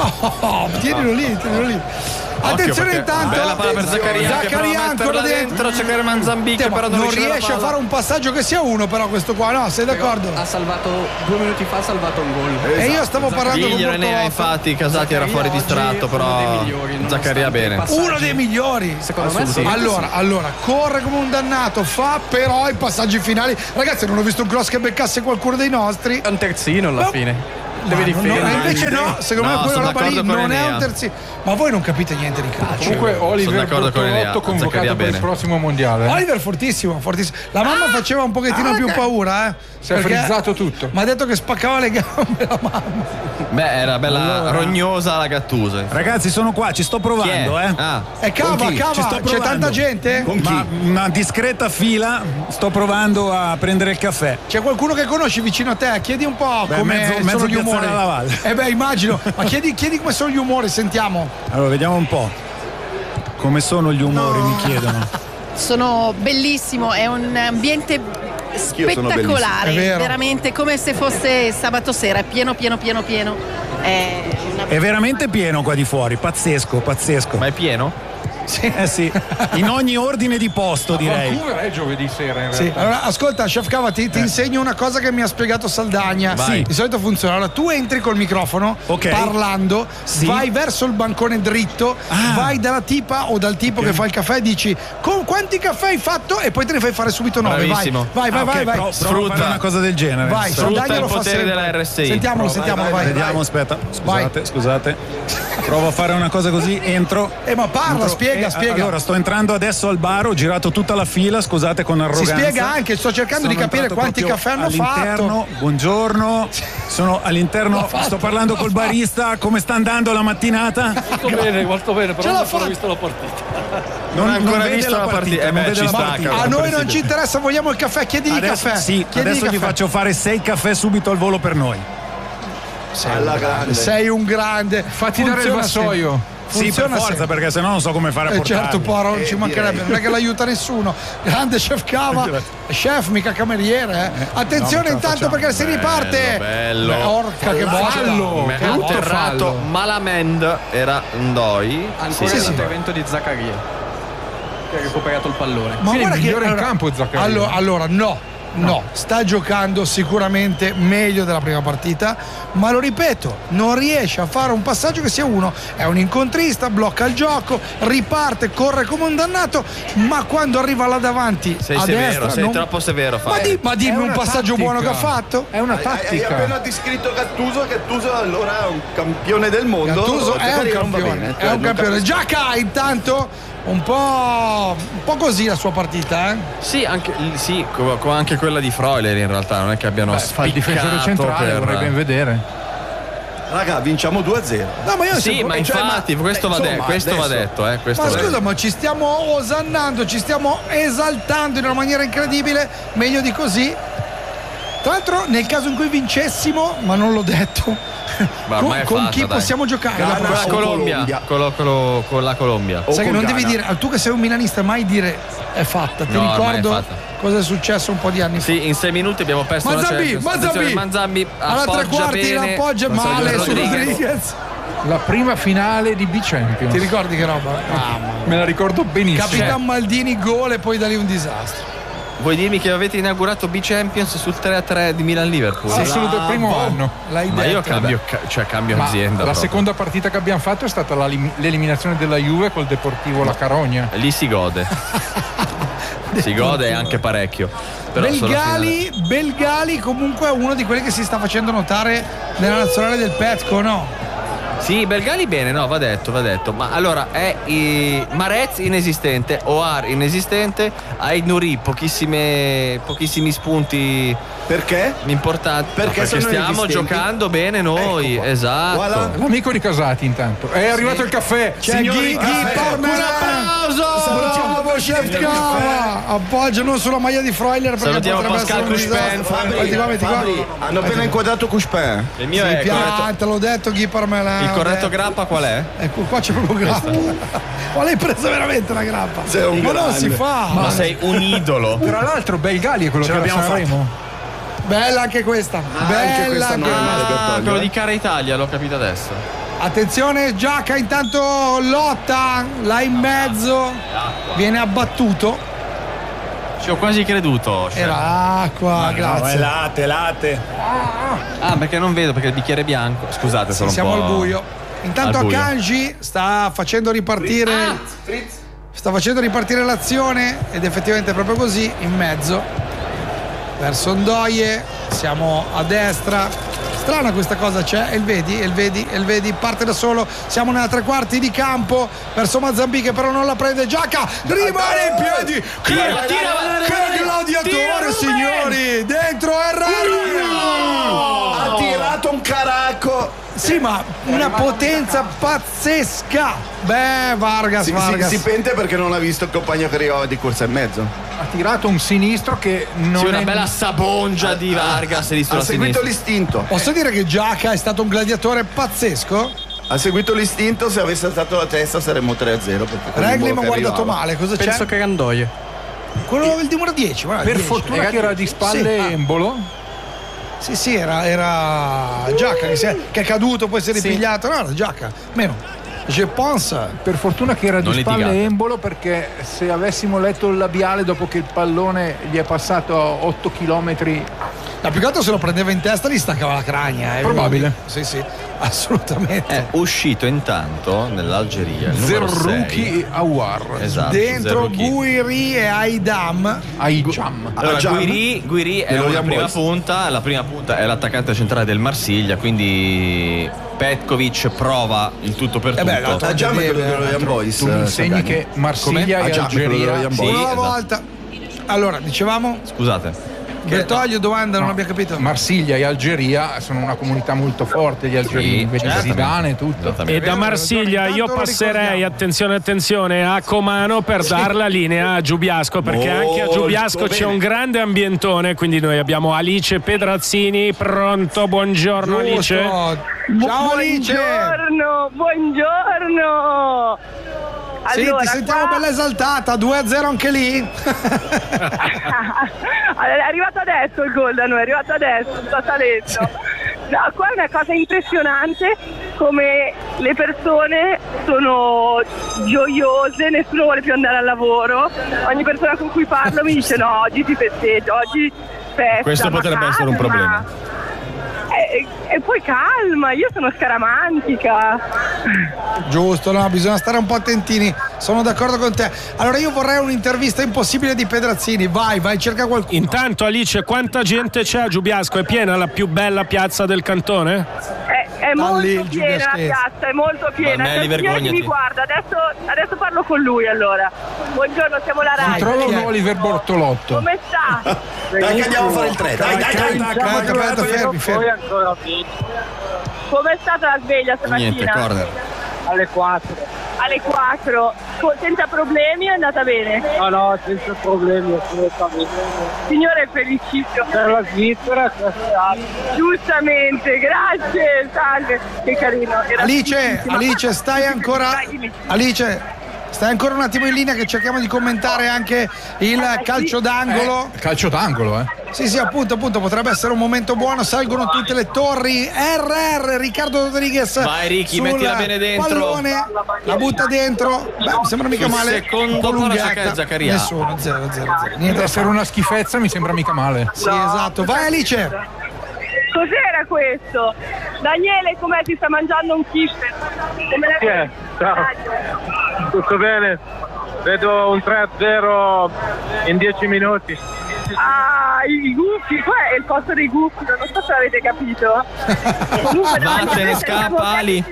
Speaker 4: No, tienilo lì, tienilo lì. Attenzione
Speaker 7: perché
Speaker 4: intanto.
Speaker 7: bella palla per Zaccaria, che prova a
Speaker 4: Zaccaria ancora
Speaker 7: metterla
Speaker 4: dentro.
Speaker 7: dentro, cercare Manzambicchi,
Speaker 4: Tema,
Speaker 7: però non
Speaker 4: non
Speaker 7: riesce la
Speaker 4: riesce a
Speaker 7: palla.
Speaker 4: fare un passaggio che sia uno, però questo qua, no, sei d'accordo?
Speaker 11: Ha salvato due minuti fa, ha salvato un gol.
Speaker 4: E io stavo parlando con
Speaker 7: Viglio Enea,
Speaker 4: Bortolotto.
Speaker 7: infatti Casati era fuori
Speaker 11: Zaccaria
Speaker 7: distratto,
Speaker 11: oggi è uno
Speaker 7: però
Speaker 11: dei migliori, nonostante
Speaker 7: Zaccaria bene.
Speaker 11: i passaggi.
Speaker 4: Uno dei migliori.
Speaker 11: Secondo me sì.
Speaker 4: Allora, allora, corre come un dannato, fa però i passaggi finali. Ragazzi, non ho visto un cross che beccasse qualcuno dei nostri.
Speaker 11: È un terzino alla
Speaker 4: No.
Speaker 11: fine.
Speaker 4: Ma
Speaker 11: Deve
Speaker 4: non-
Speaker 11: difendere.
Speaker 4: invece no, secondo
Speaker 7: No,
Speaker 4: me quella
Speaker 7: sono
Speaker 4: roba lì
Speaker 7: d'accordo con
Speaker 4: non è
Speaker 7: Enea.
Speaker 4: un terzino. Ma voi non capite niente di calcio.
Speaker 5: Comunque Oliver
Speaker 7: d'accordo con Enea,
Speaker 5: Bortolotto convocato
Speaker 7: Zaccaria
Speaker 5: per il
Speaker 7: bene.
Speaker 5: prossimo mondiale. eh.
Speaker 4: Oliver fortissimo, fortissimo. La mamma faceva un pochettino più paura, eh.
Speaker 5: Si è
Speaker 4: perché
Speaker 5: frizzato tutto.
Speaker 4: Mi ha detto che spaccava le gambe la mamma.
Speaker 7: Beh, era bella rognosa la Gattuso.
Speaker 8: Ragazzi, sono qua, ci sto
Speaker 7: Chi è?
Speaker 8: provando, eh.
Speaker 7: Ah,
Speaker 4: E cava,
Speaker 8: Con chi? Ci
Speaker 4: cava,
Speaker 8: sto
Speaker 4: c'è
Speaker 8: provando.
Speaker 4: tanta gente?
Speaker 6: con chi?
Speaker 8: Ma una discreta fila, sto provando a prendere il caffè.
Speaker 4: C'è qualcuno che conosci vicino a te? Chiedi un po'
Speaker 8: Beh,
Speaker 4: come
Speaker 8: mezzo-
Speaker 4: sono
Speaker 8: mezzo
Speaker 4: gli umori.
Speaker 8: Piazzale alla Valle.
Speaker 4: Eh beh, immagino. Ma chiedi, chiedi come sono gli umori, sentiamo.
Speaker 8: Allora, vediamo un po'. Come sono gli umori, mi chiedono.
Speaker 12: Sono bellissimo, è un ambiente
Speaker 6: Io sono
Speaker 12: spettacolare,
Speaker 4: È vero.
Speaker 12: veramente come se fosse sabato sera, è pieno pieno pieno pieno. È una-
Speaker 8: È veramente pieno qua di fuori, pazzesco, pazzesco.
Speaker 7: ma è pieno?
Speaker 8: Eh sì, in ogni ordine di posto direi.
Speaker 5: Vancouver è giovedì sera in
Speaker 4: Sì,
Speaker 5: realtà.
Speaker 4: allora ascolta, Chef Cava, ti, ti insegno una cosa che mi ha spiegato Saldagna.
Speaker 8: Vai.
Speaker 4: Sì, di solito funziona. Allora, tu entri col microfono,
Speaker 8: Ok.
Speaker 4: parlando,
Speaker 8: Sì.
Speaker 4: vai verso il bancone dritto,
Speaker 8: Ah.
Speaker 4: vai dalla tipa o dal tipo che fa il caffè e dici con quanti caffè hai fatto e poi te ne fai fare subito nove. Vai,
Speaker 7: Bravissimo.
Speaker 4: vai, vai,
Speaker 8: Ah, ok,
Speaker 4: vai. vai.
Speaker 8: provo- provo a
Speaker 7: Sfrutta.
Speaker 8: fare una cosa del genere.
Speaker 4: Vai,
Speaker 7: Sfrutta
Speaker 4: Saldagna
Speaker 7: il
Speaker 4: lo fa
Speaker 7: potere
Speaker 4: sempre.
Speaker 7: della R S I.
Speaker 4: Sentiamolo,
Speaker 6: Vai,
Speaker 4: sentiamolo,
Speaker 6: vai,
Speaker 4: vai.
Speaker 6: vai,
Speaker 8: Vediamo, aspetta,
Speaker 4: Vai.
Speaker 8: scusate, scusate. Provo a fare una cosa così, entro.
Speaker 4: Eh, ma parla,
Speaker 8: Entro-
Speaker 4: spiega,
Speaker 8: eh,
Speaker 4: spiega.
Speaker 8: Allora, sto entrando adesso al bar, ho girato tutta la fila, scusate con
Speaker 4: Si
Speaker 8: arroganza.
Speaker 4: spiega anche, sto cercando di
Speaker 8: Sono
Speaker 4: capire
Speaker 8: entrato
Speaker 4: quanti
Speaker 8: proprio
Speaker 4: caffè hanno
Speaker 8: all'interno.
Speaker 4: fatto.
Speaker 8: Buongiorno, sono all'interno,
Speaker 4: L'ha fatto,
Speaker 8: sto parlando
Speaker 4: l'ha
Speaker 8: col
Speaker 4: fatto.
Speaker 8: barista, come sta andando la mattinata?
Speaker 13: Molto bene, molto bene,
Speaker 4: Ce
Speaker 13: però
Speaker 4: l'ha
Speaker 13: non ho ancora
Speaker 4: fatta.
Speaker 13: visto la partita.
Speaker 7: Non ha ancora
Speaker 8: vede
Speaker 7: visto
Speaker 8: la
Speaker 7: la partita.
Speaker 8: partita,
Speaker 7: Eh
Speaker 8: non
Speaker 7: beh,
Speaker 8: vede
Speaker 7: ci
Speaker 8: la
Speaker 7: sta,
Speaker 8: partita.
Speaker 7: cavolo.
Speaker 4: A noi non ci interessa, vogliamo il caffè. Chiedigli
Speaker 8: Adesso,
Speaker 4: caffè.
Speaker 8: sì,
Speaker 4: Chiedigli
Speaker 8: adesso gli
Speaker 4: caffè.
Speaker 8: faccio fare sei caffè subito al volo per noi.
Speaker 4: Sei un grande. Sei un grande.
Speaker 5: Fatti dare il
Speaker 4: Funziona
Speaker 5: vassoio.
Speaker 4: sempre.
Speaker 8: Sì, per
Speaker 4: Funziona
Speaker 8: forza,
Speaker 4: sempre.
Speaker 8: perché sennò non so come fare a
Speaker 4: Eh
Speaker 8: portarli.
Speaker 4: certo, Poro, non
Speaker 6: Eh,
Speaker 4: ci mancherebbe,
Speaker 6: direi.
Speaker 4: non è che l'aiuta nessuno. Grande chef Cava, chef, mica cameriere. Eh. Attenzione
Speaker 8: no,
Speaker 4: intanto
Speaker 8: facciamo.
Speaker 4: perché si riparte.
Speaker 7: Bello.
Speaker 4: Beh, orca che bolla.
Speaker 7: Me-
Speaker 5: Che
Speaker 7: ha
Speaker 5: brutto
Speaker 7: atterrato
Speaker 5: fallo.
Speaker 7: Malamente, era Ndoi.
Speaker 11: Ancora
Speaker 4: Sì, sì.
Speaker 11: l'intervento di Zaccaria, che ha recuperato il pallone.
Speaker 4: Ma
Speaker 5: Sì,
Speaker 4: guarda
Speaker 5: il
Speaker 4: che
Speaker 5: migliore in
Speaker 4: allora,
Speaker 5: campo Zaccaria.
Speaker 4: allora, allora no. No, sta giocando sicuramente meglio della prima partita, ma lo ripeto, non riesce a fare un passaggio che sia uno, è un incontrista, blocca il gioco, riparte, corre come un dannato, ma quando arriva là davanti
Speaker 7: Sei
Speaker 4: a
Speaker 7: severo,
Speaker 4: destra
Speaker 7: sei
Speaker 4: non-
Speaker 7: troppo severo.
Speaker 4: Ma,
Speaker 7: Fabio.
Speaker 4: di- ma dimmi
Speaker 5: È
Speaker 4: un
Speaker 5: una
Speaker 4: passaggio
Speaker 5: tattica.
Speaker 4: buono che ha fatto.
Speaker 5: È una
Speaker 6: Hai, hai
Speaker 5: tattica.
Speaker 6: appena descritto Gattuso, Gattuso allora è un campione del mondo.
Speaker 4: Gattuso è un
Speaker 6: Zaccaria non va
Speaker 4: campione,
Speaker 6: bene,
Speaker 4: è
Speaker 6: cioè,
Speaker 4: un
Speaker 6: non
Speaker 4: campione.
Speaker 6: capisco.
Speaker 4: Giacca intanto un po', un po' così la sua partita, eh?
Speaker 7: Sì, anche, sì, co- come anche quella di Freuler in realtà, non è che abbiano
Speaker 5: Beh, fa il difensore
Speaker 7: spiccato
Speaker 5: centrale,
Speaker 7: per...
Speaker 5: vorrei ben vedere.
Speaker 6: Raga, vinciamo due a zero.
Speaker 4: No, ma io
Speaker 7: Sì,
Speaker 4: sempre-
Speaker 7: ma
Speaker 4: cioè,
Speaker 7: infatti questo,
Speaker 6: eh,
Speaker 7: va, de-
Speaker 6: insomma,
Speaker 7: questo va
Speaker 6: adesso-
Speaker 7: detto, eh, questo
Speaker 4: Ma
Speaker 7: va
Speaker 4: scusa,
Speaker 7: detto.
Speaker 4: ma ci stiamo osannando, ci stiamo esaltando in una maniera incredibile, meglio di così. Tra l'altro, nel caso in cui vincessimo, ma non l'ho detto,
Speaker 7: Ma
Speaker 4: con,
Speaker 7: ormai è
Speaker 4: con
Speaker 7: fatta,
Speaker 4: chi
Speaker 7: dai.
Speaker 4: possiamo giocare?
Speaker 6: Ghana
Speaker 7: Con la
Speaker 6: o
Speaker 7: Colombia,
Speaker 6: Colombia.
Speaker 7: con, la- con lo- con la Colombia.
Speaker 6: O
Speaker 4: Sai che
Speaker 6: con
Speaker 4: non devi
Speaker 6: Ghana.
Speaker 4: dire, tu che sei un milanista, mai dire è fatta. Ti
Speaker 7: No, ormai è
Speaker 4: ricordo
Speaker 7: fatta.
Speaker 4: cosa è successo un po' di anni fa.
Speaker 7: Sì, in sei minuti abbiamo perso una
Speaker 4: Manzambi,
Speaker 7: Champions.
Speaker 4: Manzambi.
Speaker 7: Attenzione, Manzambi
Speaker 4: Alla tre
Speaker 7: appoggia
Speaker 4: quarti
Speaker 7: bene.
Speaker 4: l'appoggia
Speaker 7: Ma
Speaker 4: male
Speaker 7: Sergio
Speaker 4: su
Speaker 7: Rodriguez.
Speaker 4: Rodriguez.
Speaker 5: La prima finale di B-Champions.
Speaker 4: Ti ricordi che roba?
Speaker 5: Me la ricordo benissimo.
Speaker 4: Capitan Maldini gol e poi da lì un disastro.
Speaker 7: Vuoi dirmi che avete inaugurato B-Champions sul tre a tre di Milan-Liverpool?
Speaker 5: Sì, assolutamente, il primo anno.
Speaker 4: L'hai
Speaker 7: Ma io
Speaker 4: detto.
Speaker 7: cambio, ca- cioè cambio
Speaker 5: Ma
Speaker 7: azienda.
Speaker 5: la
Speaker 7: proprio.
Speaker 5: seconda partita che abbiamo fatto è stata la lim- l'eliminazione della Juve col Deportivo La Carogna.
Speaker 7: Lì si gode. si gode anche parecchio. Però solo
Speaker 4: Belgali, Belgali comunque è uno di quelli che si sta facendo notare nella nazionale del Petco, no?
Speaker 7: Sì, Belgali bene, no, va detto, va detto. Ma allora è i... Marez inesistente, Oar inesistente, Aid Nouri pochissime, pochissimi spunti
Speaker 6: Perché?
Speaker 7: importanti.
Speaker 6: Perché
Speaker 7: No,
Speaker 6: sono
Speaker 7: stiamo
Speaker 6: inesistenti?
Speaker 7: giocando bene noi,
Speaker 6: Ecco qua.
Speaker 7: esatto.
Speaker 6: Voilà.
Speaker 5: L'amico di Casati intanto. È arrivato il caffè.
Speaker 4: C'è
Speaker 6: Signori,
Speaker 4: Ghi, Ghi
Speaker 6: caffè.
Speaker 4: Parmesan.
Speaker 7: Un applauso!
Speaker 4: Salutiamo Chef Cava. Appoggio non sulla maglia di Freuler perché
Speaker 7: Salutiamo
Speaker 4: potrebbe
Speaker 7: Pascal
Speaker 4: essere un
Speaker 7: Couchepin.
Speaker 4: disastro.
Speaker 6: Fabri,
Speaker 4: Metti qua, metti qua.
Speaker 6: Fabri, hanno appena inquadrato Couchepin.
Speaker 7: Il mio
Speaker 4: Si
Speaker 7: è corretto.
Speaker 4: pianta, l'ho detto Ghi Parmesan.
Speaker 7: Il corretto
Speaker 4: ho detto.
Speaker 7: grappa qual è?
Speaker 4: Ecco, qua c'è proprio grappa. Ma l'hai presa veramente la grappa?
Speaker 6: Sei un
Speaker 4: Ma non
Speaker 6: grande.
Speaker 4: si fa.
Speaker 7: Ma sei un idolo.
Speaker 5: Tra l'altro Belgali è quello
Speaker 6: Ce
Speaker 5: che
Speaker 6: l'abbiamo
Speaker 5: Sanremo.
Speaker 4: Bella anche questa.
Speaker 6: anche
Speaker 4: Bella
Speaker 6: questa
Speaker 4: anche
Speaker 6: non è male,
Speaker 4: questa.
Speaker 7: Ah,
Speaker 6: Bertoglio,
Speaker 7: quello
Speaker 6: eh.
Speaker 7: di Cara Italia, l'ho capito adesso.
Speaker 4: Attenzione, Giacca intanto lotta, là in mezzo, viene abbattuto.
Speaker 7: Ci ho quasi creduto. cioè.
Speaker 4: Era acqua,
Speaker 8: No, è
Speaker 4: grazie.
Speaker 8: latte, latte.
Speaker 7: Ah, perché non vedo perché il bicchiere è bianco. Scusate, sono
Speaker 4: Sì,
Speaker 7: un
Speaker 4: siamo
Speaker 7: po'.
Speaker 4: al buio. Intanto
Speaker 7: al buio.
Speaker 4: Akanji sta facendo ripartire sta facendo ripartire l'azione ed effettivamente è proprio così, in mezzo verso Ndoye, siamo a destra. Strana questa cosa, c'è Elvedi, Elvedi, Elvedi parte da solo, siamo nella tre quarti di campo verso Mazambi che però non la prende. Giacca rimane in piedi, che,
Speaker 7: Tira, tira,
Speaker 4: che gladiatore,
Speaker 7: tira,
Speaker 4: signori, dentro Herrera.
Speaker 6: Ha tirato un caracco.
Speaker 4: Sì, ma una potenza pazzesca. Beh, Vargas,
Speaker 6: Si, si,
Speaker 4: Vargas.
Speaker 6: si pente perché non ha visto il compagno che arrivava di corsa e mezzo.
Speaker 5: Ha tirato un sinistro che non
Speaker 7: Sì, una
Speaker 5: è
Speaker 7: bella sabongia di Vargas lì
Speaker 6: Ha
Speaker 7: sulla
Speaker 6: seguito
Speaker 7: sinistra.
Speaker 6: l'istinto.
Speaker 4: Posso dire che Giacca è stato un gladiatore pazzesco?
Speaker 6: Ha seguito l'istinto, se avesse alzato la testa saremmo tre a zero. perché con il
Speaker 4: Regli
Speaker 6: volo
Speaker 4: mi ha
Speaker 6: che
Speaker 4: guardato
Speaker 6: arrivava.
Speaker 4: male, cosa
Speaker 11: Penso
Speaker 4: c'è?
Speaker 11: che era Ndoye.
Speaker 4: Quello il numero dieci, guarda,
Speaker 5: per
Speaker 4: dieci.
Speaker 5: fortuna che era di spalle
Speaker 4: Sì.
Speaker 5: Embolo.
Speaker 4: Sì, sì, era, era Giacca che, si è, che è caduto, poi si è ripigliato. No, era Giacca. Meno. Je pense.
Speaker 5: Per fortuna che era
Speaker 7: Non
Speaker 5: di spalle
Speaker 7: litigate.
Speaker 5: Embolo, perché se avessimo letto il labiale dopo che il pallone gli è passato a otto chilometri.
Speaker 4: No, più che altro se lo prendeva in testa gli staccava la cragna. Eh,
Speaker 5: Probabile.
Speaker 4: Sì, sì, assolutamente.
Speaker 7: È uscito intanto nell'Algeria il numero
Speaker 5: Zerruki
Speaker 7: sei.
Speaker 5: e Awar.
Speaker 7: Esatto,
Speaker 4: Dentro
Speaker 7: Zerruki.
Speaker 4: Guiri e Aidam.
Speaker 5: Aijam.
Speaker 7: Allora,
Speaker 6: Ajam.
Speaker 7: Guiri, Guiri è
Speaker 6: Dello
Speaker 7: una
Speaker 6: Young
Speaker 7: prima
Speaker 6: Boys.
Speaker 7: punta, la prima punta è l'attaccante centrale del Marsiglia, quindi Petkovic prova il tutto per
Speaker 4: Eh beh,
Speaker 7: tutto.
Speaker 4: l'altro-
Speaker 6: Ah, già quello dello Young Boys.
Speaker 5: Tu mi
Speaker 6: eh,
Speaker 5: insegni
Speaker 6: Sagani.
Speaker 5: che Marsiglia
Speaker 6: Ah,
Speaker 5: e
Speaker 6: già, quello dello
Speaker 5: Algeria
Speaker 6: Young
Speaker 7: Sì,
Speaker 6: Boys.
Speaker 4: Una alla
Speaker 7: esatto.
Speaker 4: volta. Allora, dicevamo?
Speaker 7: Scusate.
Speaker 4: Bertoglio, domanda, non abbiamo capito.
Speaker 5: Marsiglia e Algeria sono una comunità molto forte, gli algerini, vedi Zidane e tutto.
Speaker 1: E da Marsiglia io passerei, attenzione attenzione, a Comano per dar la linea a Giubiasco, perché anche a Giubiasco c'è un grande ambientone, quindi noi abbiamo Alice Pedrazzini, pronto, buongiorno Alice.
Speaker 4: Ciao Alice.
Speaker 13: Buongiorno, buongiorno.
Speaker 4: Sì,
Speaker 13: Allora,
Speaker 4: ti sentiamo
Speaker 13: qua...
Speaker 4: bella esaltata, due a zero anche lì.
Speaker 13: È arrivato adesso il gol da noi, è arrivato adesso, sta salendo. No, qua è una cosa impressionante come le persone sono gioiose, nessuno vuole più andare al lavoro. Ogni persona con cui parlo mi dice no, oggi si festeggia, oggi festa.
Speaker 7: Questo potrebbe
Speaker 13: calma.
Speaker 7: essere un problema.
Speaker 13: E, e poi calma, io sono scaramantica.
Speaker 4: Giusto, no, bisogna stare un po' attentini, sono d'accordo con te. Allora io vorrei un'intervista impossibile di Pedrazzini, vai, vai, cerca qualcuno.
Speaker 1: Intanto Alice, quanta gente c'è a Giubiasco? È piena la più bella piazza del cantone?
Speaker 13: È, è molto
Speaker 4: lì,
Speaker 13: piena la piazza, è molto piena. C'è un signore che mi guarda, adesso, adesso parlo con lui allora. Buongiorno, siamo la Rai.
Speaker 5: Controllo un Oliver Bortolotto.
Speaker 13: Come sta?
Speaker 14: Dai che andiamo a fare il tre, dai, dai, dai, dai.
Speaker 4: Aspetta, fermi, fermi.
Speaker 13: Come è stata la sveglia stamattina?
Speaker 7: Niente, corner.
Speaker 13: Alle quattro. Alle quattro. Co- senza problemi è andata bene?
Speaker 15: No, no, senza problemi, assolutamente.
Speaker 13: Signore è felicissimo.
Speaker 15: Per la Svizzera,
Speaker 13: giustamente, grazie, salve. Che carino. Era
Speaker 4: Alice,
Speaker 13: felicissima.
Speaker 4: Alice, stai ancora. Alice. Stai ancora un attimo in linea che cerchiamo di commentare anche il calcio d'angolo.
Speaker 5: Eh, calcio d'angolo, eh?
Speaker 4: Sì, sì, appunto, appunto, potrebbe essere un momento buono. Salgono tutte le torri. R R, Riccardo Rodriguez.
Speaker 7: Vai Ricky,
Speaker 4: sul
Speaker 7: mettila bene dentro.
Speaker 4: Pallone, la butta dentro. Beh, mi sembra mica
Speaker 7: Sul
Speaker 4: male.
Speaker 7: secondo
Speaker 4: Un po'
Speaker 7: palo
Speaker 4: lunghetta.
Speaker 7: Zaccaria.
Speaker 4: Nessuno, zero, zero, zero. Niente
Speaker 5: Deve
Speaker 4: da
Speaker 5: essere una schifezza, mi sembra mica male.
Speaker 4: Sì, esatto. Vai Alice.
Speaker 13: Cos'era questo? Daniele, com'è? Ti sta mangiando un kiffer? Come
Speaker 15: Chi è? Ciao. Tutto bene? Vedo un tre a zero in dieci minuti.
Speaker 13: Ah, i gufi, qua è il posto dei gufi, non so se l'avete capito. Comunque
Speaker 7: Vattene, scappa Ali.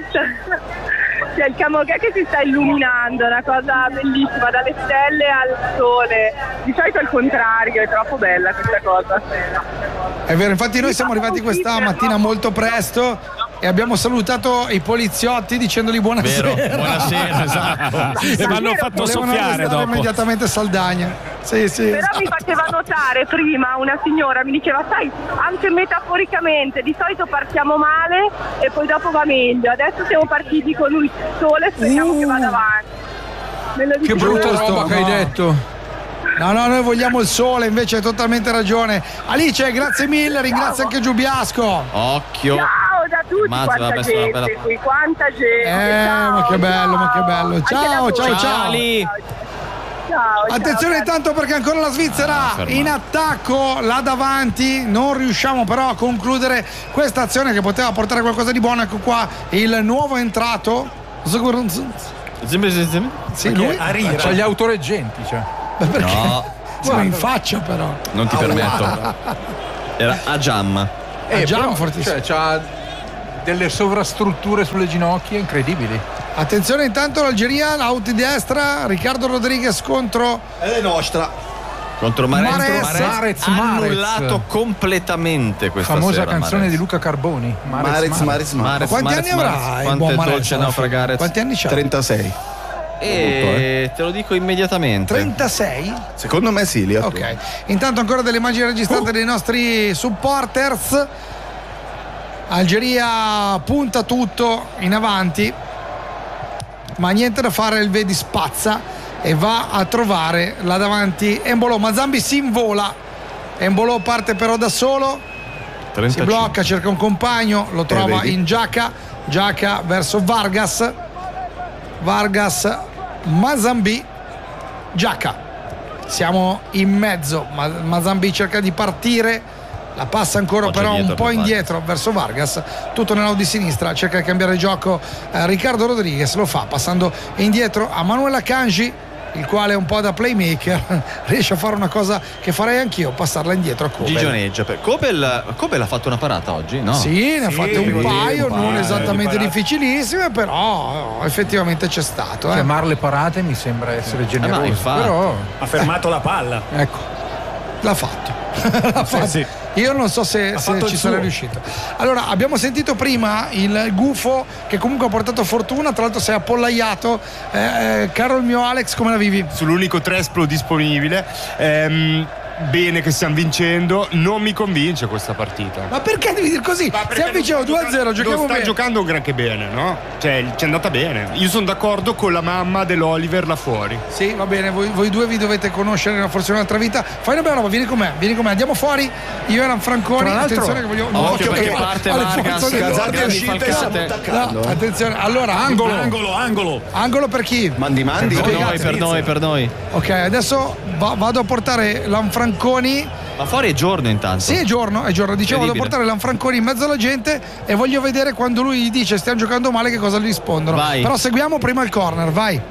Speaker 13: C'è il Camogà che si sta illuminando, una cosa bellissima, dalle stelle al sole. Di solito è il contrario, è troppo bella questa cosa.
Speaker 4: È vero, infatti noi siamo arrivati questa mattina molto presto e abbiamo salutato i poliziotti dicendogli buonasera.
Speaker 7: Vero, buonasera, esatto.
Speaker 1: E mi hanno fatto
Speaker 4: Volevano
Speaker 1: soffiare
Speaker 4: arrestare
Speaker 1: dopo.
Speaker 4: immediatamente Saldagna. Sì, sì.
Speaker 13: Però mi faceva notare prima una signora, mi diceva sai, anche metaforicamente, di solito partiamo male e poi dopo va meglio. Adesso siamo partiti con il sole, speriamo
Speaker 4: Uh.
Speaker 13: che vada avanti. Me lo
Speaker 5: Che
Speaker 13: dice
Speaker 5: brutta
Speaker 13: lui.
Speaker 5: roba che hai
Speaker 4: no.
Speaker 5: detto.
Speaker 4: No, no, noi vogliamo il sole, invece hai totalmente ragione. Alice, grazie mille, ringrazio anche Giubiasco.
Speaker 7: Occhio.
Speaker 13: Ciao da tutti,
Speaker 7: Mazza,
Speaker 13: quanta
Speaker 7: vabbè, sono
Speaker 13: gente
Speaker 7: bella-
Speaker 13: qui, quanta gente.
Speaker 4: Eh,
Speaker 13: ciao,
Speaker 4: ma che bello,
Speaker 13: ciao.
Speaker 4: ma che bello.
Speaker 13: Anche
Speaker 4: Ciao,
Speaker 13: da voi.
Speaker 4: ciao, ciao.
Speaker 7: Ali.
Speaker 13: Ciao,
Speaker 4: Attenzione
Speaker 13: ciao.
Speaker 4: intanto perché ancora la Svizzera
Speaker 7: fermata.
Speaker 4: in attacco là davanti, non riusciamo però a concludere questa azione che poteva portare qualcosa di buono. Ecco qua il nuovo entrato. Sì, lui.
Speaker 5: C'ha gli autoreggenti, cioè.
Speaker 4: Ma perché?
Speaker 7: No,
Speaker 4: Siamo in faccia però.
Speaker 7: non ti permetto. Era a Giamma.
Speaker 4: Eh, già
Speaker 5: però,
Speaker 4: un fortissimo.
Speaker 5: cioè, c'ha delle sovrastrutture sulle ginocchia incredibili.
Speaker 4: Attenzione intanto l'Algeria, l'out di destra, Riccardo Rodriguez contro
Speaker 14: Ed è nostra.
Speaker 7: Contro Marez.
Speaker 4: Marez.
Speaker 5: Marez,
Speaker 7: ha
Speaker 5: Marez.
Speaker 7: annullato completamente questa
Speaker 5: Famosa
Speaker 7: sera,
Speaker 5: canzone
Speaker 7: Marez.
Speaker 5: di Luca Carboni.
Speaker 14: Marez, Marez, Marez.
Speaker 7: Marez,
Speaker 4: quanti
Speaker 7: Marez,
Speaker 4: anni avrà
Speaker 7: Marez.
Speaker 4: il
Speaker 7: Quanto
Speaker 4: buon
Speaker 7: è
Speaker 4: Marez
Speaker 7: dolce
Speaker 4: alla
Speaker 7: naufragare.
Speaker 4: fine? Quanti anni c'ha?
Speaker 6: trentasei.
Speaker 7: E te lo dico immediatamente.
Speaker 4: trentasei?
Speaker 6: Secondo me sì, li ha
Speaker 4: Ok. Intanto ancora delle immagini registrate dei nostri supporters. Algeria punta tutto in avanti, ma niente da fare, il Vedi spazza e va a trovare là davanti Embolo. Mazambi si invola, Embolo parte però da solo, si
Speaker 7: trentacinque.
Speaker 4: blocca, cerca un compagno, lo trova
Speaker 6: vedi?
Speaker 4: in Giacca, Giacca verso Vargas, Vargas, Mazambi, Giacca, siamo in mezzo, Ma- Mazambi cerca di partire, la passa ancora
Speaker 7: Un po'
Speaker 4: però un
Speaker 7: indietro
Speaker 4: po'
Speaker 7: per
Speaker 4: indietro verso Vargas, tutto nell'out di sinistra, cerca di cambiare gioco eh, Riccardo Rodriguez, lo fa passando indietro a Manuel Akanji, il quale un po' da playmaker riesce a fare una cosa che farei anch'io, passarla indietro a Kobel.
Speaker 7: Gigioneggia. per- Kobel, Kobel ha fatto una parata oggi, no?
Speaker 4: Sì, ne ha fatte un
Speaker 5: sì,
Speaker 4: paio,
Speaker 5: un
Speaker 4: non
Speaker 5: paio
Speaker 4: esattamente
Speaker 5: di parate.
Speaker 4: difficilissime, però eh, effettivamente c'è stato. Eh.
Speaker 5: Chiamarle parate mi sembra essere generoso.
Speaker 7: infatti.
Speaker 5: Però,
Speaker 8: Ha fermato la palla.
Speaker 5: ecco.
Speaker 4: L'ha fatto. L'ha fatto.
Speaker 8: sì.
Speaker 4: Io non so se, se ci sarei riuscito. Allora, abbiamo sentito prima il gufo che comunque ha portato fortuna, tra l'altro sei appollaiato. Eh, eh, caro il mio Alex, come la vivi?
Speaker 16: Sull'unico Tresplo disponibile. Ehm, bene che stiamo vincendo, non mi convince questa partita.
Speaker 4: Ma perché devi dire così? Stiamo vincendo due a zero, giochiamo
Speaker 16: non sta
Speaker 4: bene.
Speaker 16: giocando granché bene, no? Cioè, ci è andata bene. Io sono d'accordo con la mamma dell'Oliver là fuori.
Speaker 4: Sì, va bene, voi, voi due vi dovete conoscere forse un'altra vita. Fai una bella roba, vieni con me, vieni con me, andiamo fuori. Io e Eran Franconi,
Speaker 5: Tra l'altro,
Speaker 4: attenzione che voglio.
Speaker 7: occhio perché parte Vargas,
Speaker 6: Casate uscite e siamo
Speaker 4: No,
Speaker 6: attaccando.
Speaker 4: attenzione, allora
Speaker 8: Angolo, angolo, angolo.
Speaker 4: angolo per chi?
Speaker 6: Mandi mandi.
Speaker 7: Per noi, per noi, per noi.
Speaker 4: Ok, adesso va- vado a portare Lanfranconi.
Speaker 7: Ma fuori è giorno intanto.
Speaker 4: Sì, è giorno, è giorno. Dicevo, vado a
Speaker 7: Incredibile.
Speaker 4: portare Lanfranconi in mezzo alla gente e voglio vedere quando lui gli dice stiamo giocando male che cosa gli rispondono.
Speaker 7: Vai.
Speaker 4: Però seguiamo prima il corner, vai.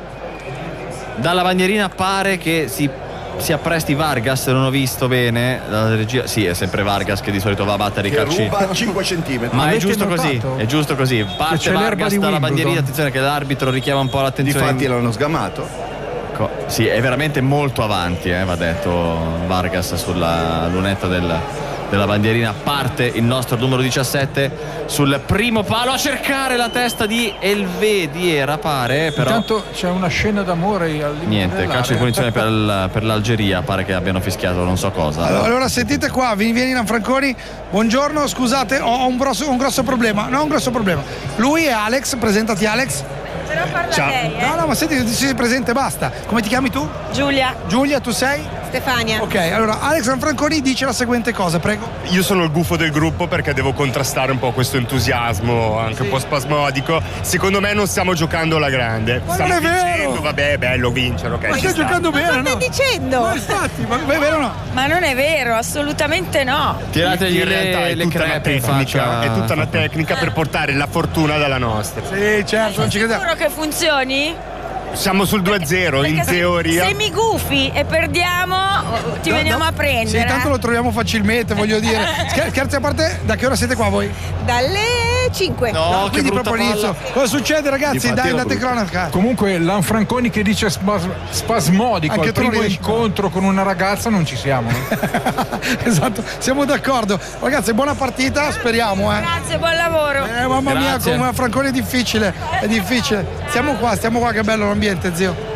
Speaker 7: Dalla bandierina pare che si, si appresti Vargas, non ho visto bene la regia. Sì, è sempre Vargas che di solito va a battere i
Speaker 6: Che
Speaker 7: calci.
Speaker 6: ruba cinque centimetri.
Speaker 7: Ma è
Speaker 5: Avete
Speaker 7: giusto
Speaker 5: notato?
Speaker 7: così, è giusto così. Parte
Speaker 5: c'è l'erba
Speaker 7: Vargas
Speaker 5: di
Speaker 7: dalla
Speaker 5: Wimbledon.
Speaker 7: bandierina, attenzione che l'arbitro richiama un po' l'attenzione.
Speaker 6: Difatti l'hanno sgamato.
Speaker 7: Co- Sì, è veramente molto avanti, eh, va detto Vargas sulla lunetta del, della bandierina. Parte il nostro numero diciassette sul primo palo a cercare la testa di Elvediera, pare, però
Speaker 5: Intanto c'è una scena d'amore al limite
Speaker 7: niente,
Speaker 5: dell'area.
Speaker 7: calcio di punizione per, il- per l'Algeria, pare che abbiano fischiato non so cosa.
Speaker 4: Allora, allora sentite qua, vieni, vieni Lanfranconi. Buongiorno, scusate, ho un grosso, un grosso problema. No, un grosso problema. Lui è Alex, presentati Alex.
Speaker 10: Però parla
Speaker 4: Ciao.
Speaker 10: lei, eh?
Speaker 4: No, no, ma senti, si presenta e basta. Come ti chiami tu?
Speaker 10: Giulia.
Speaker 4: Giulia, tu sei?
Speaker 10: Stefania.
Speaker 4: Ok, allora Alex Lanfranconi dice la seguente cosa, prego.
Speaker 16: Io sono il gufo del gruppo perché devo contrastare un po' questo entusiasmo anche un po' spasmodico. Secondo me non stiamo giocando alla grande.
Speaker 4: Ma
Speaker 16: stiamo
Speaker 4: non è vero!
Speaker 16: vincendo, vabbè, è bello vincere, ok?
Speaker 4: Ma
Speaker 16: ci
Speaker 4: stai
Speaker 16: sta.
Speaker 4: giocando bene,
Speaker 10: Cosa
Speaker 4: no?
Speaker 10: stai dicendo?
Speaker 4: Ma infatti, ma è vero o no?
Speaker 10: Ma non è vero, assolutamente no.
Speaker 7: Tirategli
Speaker 16: In realtà
Speaker 7: le,
Speaker 16: è
Speaker 7: le
Speaker 16: tutta una
Speaker 7: crepe in
Speaker 16: tecnica,
Speaker 7: faccia.
Speaker 16: è tutta una tecnica per portare la fortuna dalla nostra.
Speaker 4: Sì, certo, non ci crediamo.
Speaker 10: Sicuro che funzioni?
Speaker 16: Siamo sul due a zero in
Speaker 10: Perché se-
Speaker 16: teoria.
Speaker 10: Se mi gufi e perdiamo, ti
Speaker 4: No,
Speaker 10: veniamo
Speaker 4: no.
Speaker 10: a prendere.
Speaker 4: Sì, tanto lo troviamo facilmente, voglio dire. Scher- Scherzi a parte, da che ora siete qua voi?
Speaker 10: Dalle cinque.
Speaker 7: No, che
Speaker 4: Quindi
Speaker 7: brutta
Speaker 4: proprio all'inizio.
Speaker 7: palla.
Speaker 4: Cosa succede, ragazzi?
Speaker 6: Difatti
Speaker 4: Dai,
Speaker 6: era
Speaker 4: andate
Speaker 6: brutta.
Speaker 4: cronaca.
Speaker 5: Comunque Lanfranconi che dice spas- spasmodico
Speaker 4: Anche
Speaker 5: al
Speaker 4: tu
Speaker 5: primo
Speaker 4: riesci,
Speaker 5: incontro con una ragazza non ci siamo, no?
Speaker 4: Esatto, siamo d'accordo. Ragazzi, buona partita, speriamo, eh.
Speaker 10: Grazie, buon lavoro.
Speaker 4: Eh, mamma mia,
Speaker 7: Grazie.
Speaker 4: come a Franconi è difficile, è difficile. Stiamo qua, stiamo qua, che bello l'ambiente, zio.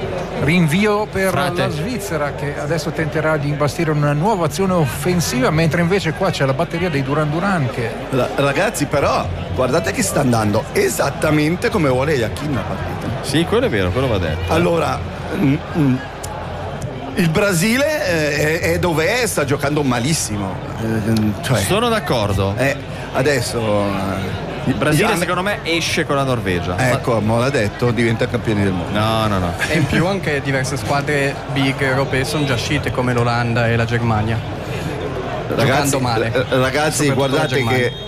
Speaker 5: Rinvio per
Speaker 7: Frate.
Speaker 5: la Svizzera che adesso tenterà di imbastire una nuova azione offensiva, mentre invece qua c'è la batteria dei Duran Duran che
Speaker 6: La- ragazzi, però, guardate che sta andando esattamente come vuole Yakin la partita.
Speaker 7: Sì, quello è vero, quello va detto.
Speaker 6: Allora, mm, mm, il Brasile eh, è, è dov'è, sta giocando malissimo. Eh, cioè,
Speaker 7: Sono d'accordo.
Speaker 6: eh, adesso eh,
Speaker 7: Il Brasile
Speaker 6: Jan-
Speaker 7: secondo me esce con la Norvegia.
Speaker 6: Ecco, me l'ha detto, diventa campioni del mondo.
Speaker 7: No, no, no.
Speaker 11: E in più anche diverse squadre big europee sono già uscite come l'Olanda e la Germania.
Speaker 6: Ragazzi,
Speaker 11: Giocando male.
Speaker 6: eh, ragazzi,
Speaker 11: Soprattutto la
Speaker 6: guardate
Speaker 11: Germania.
Speaker 6: che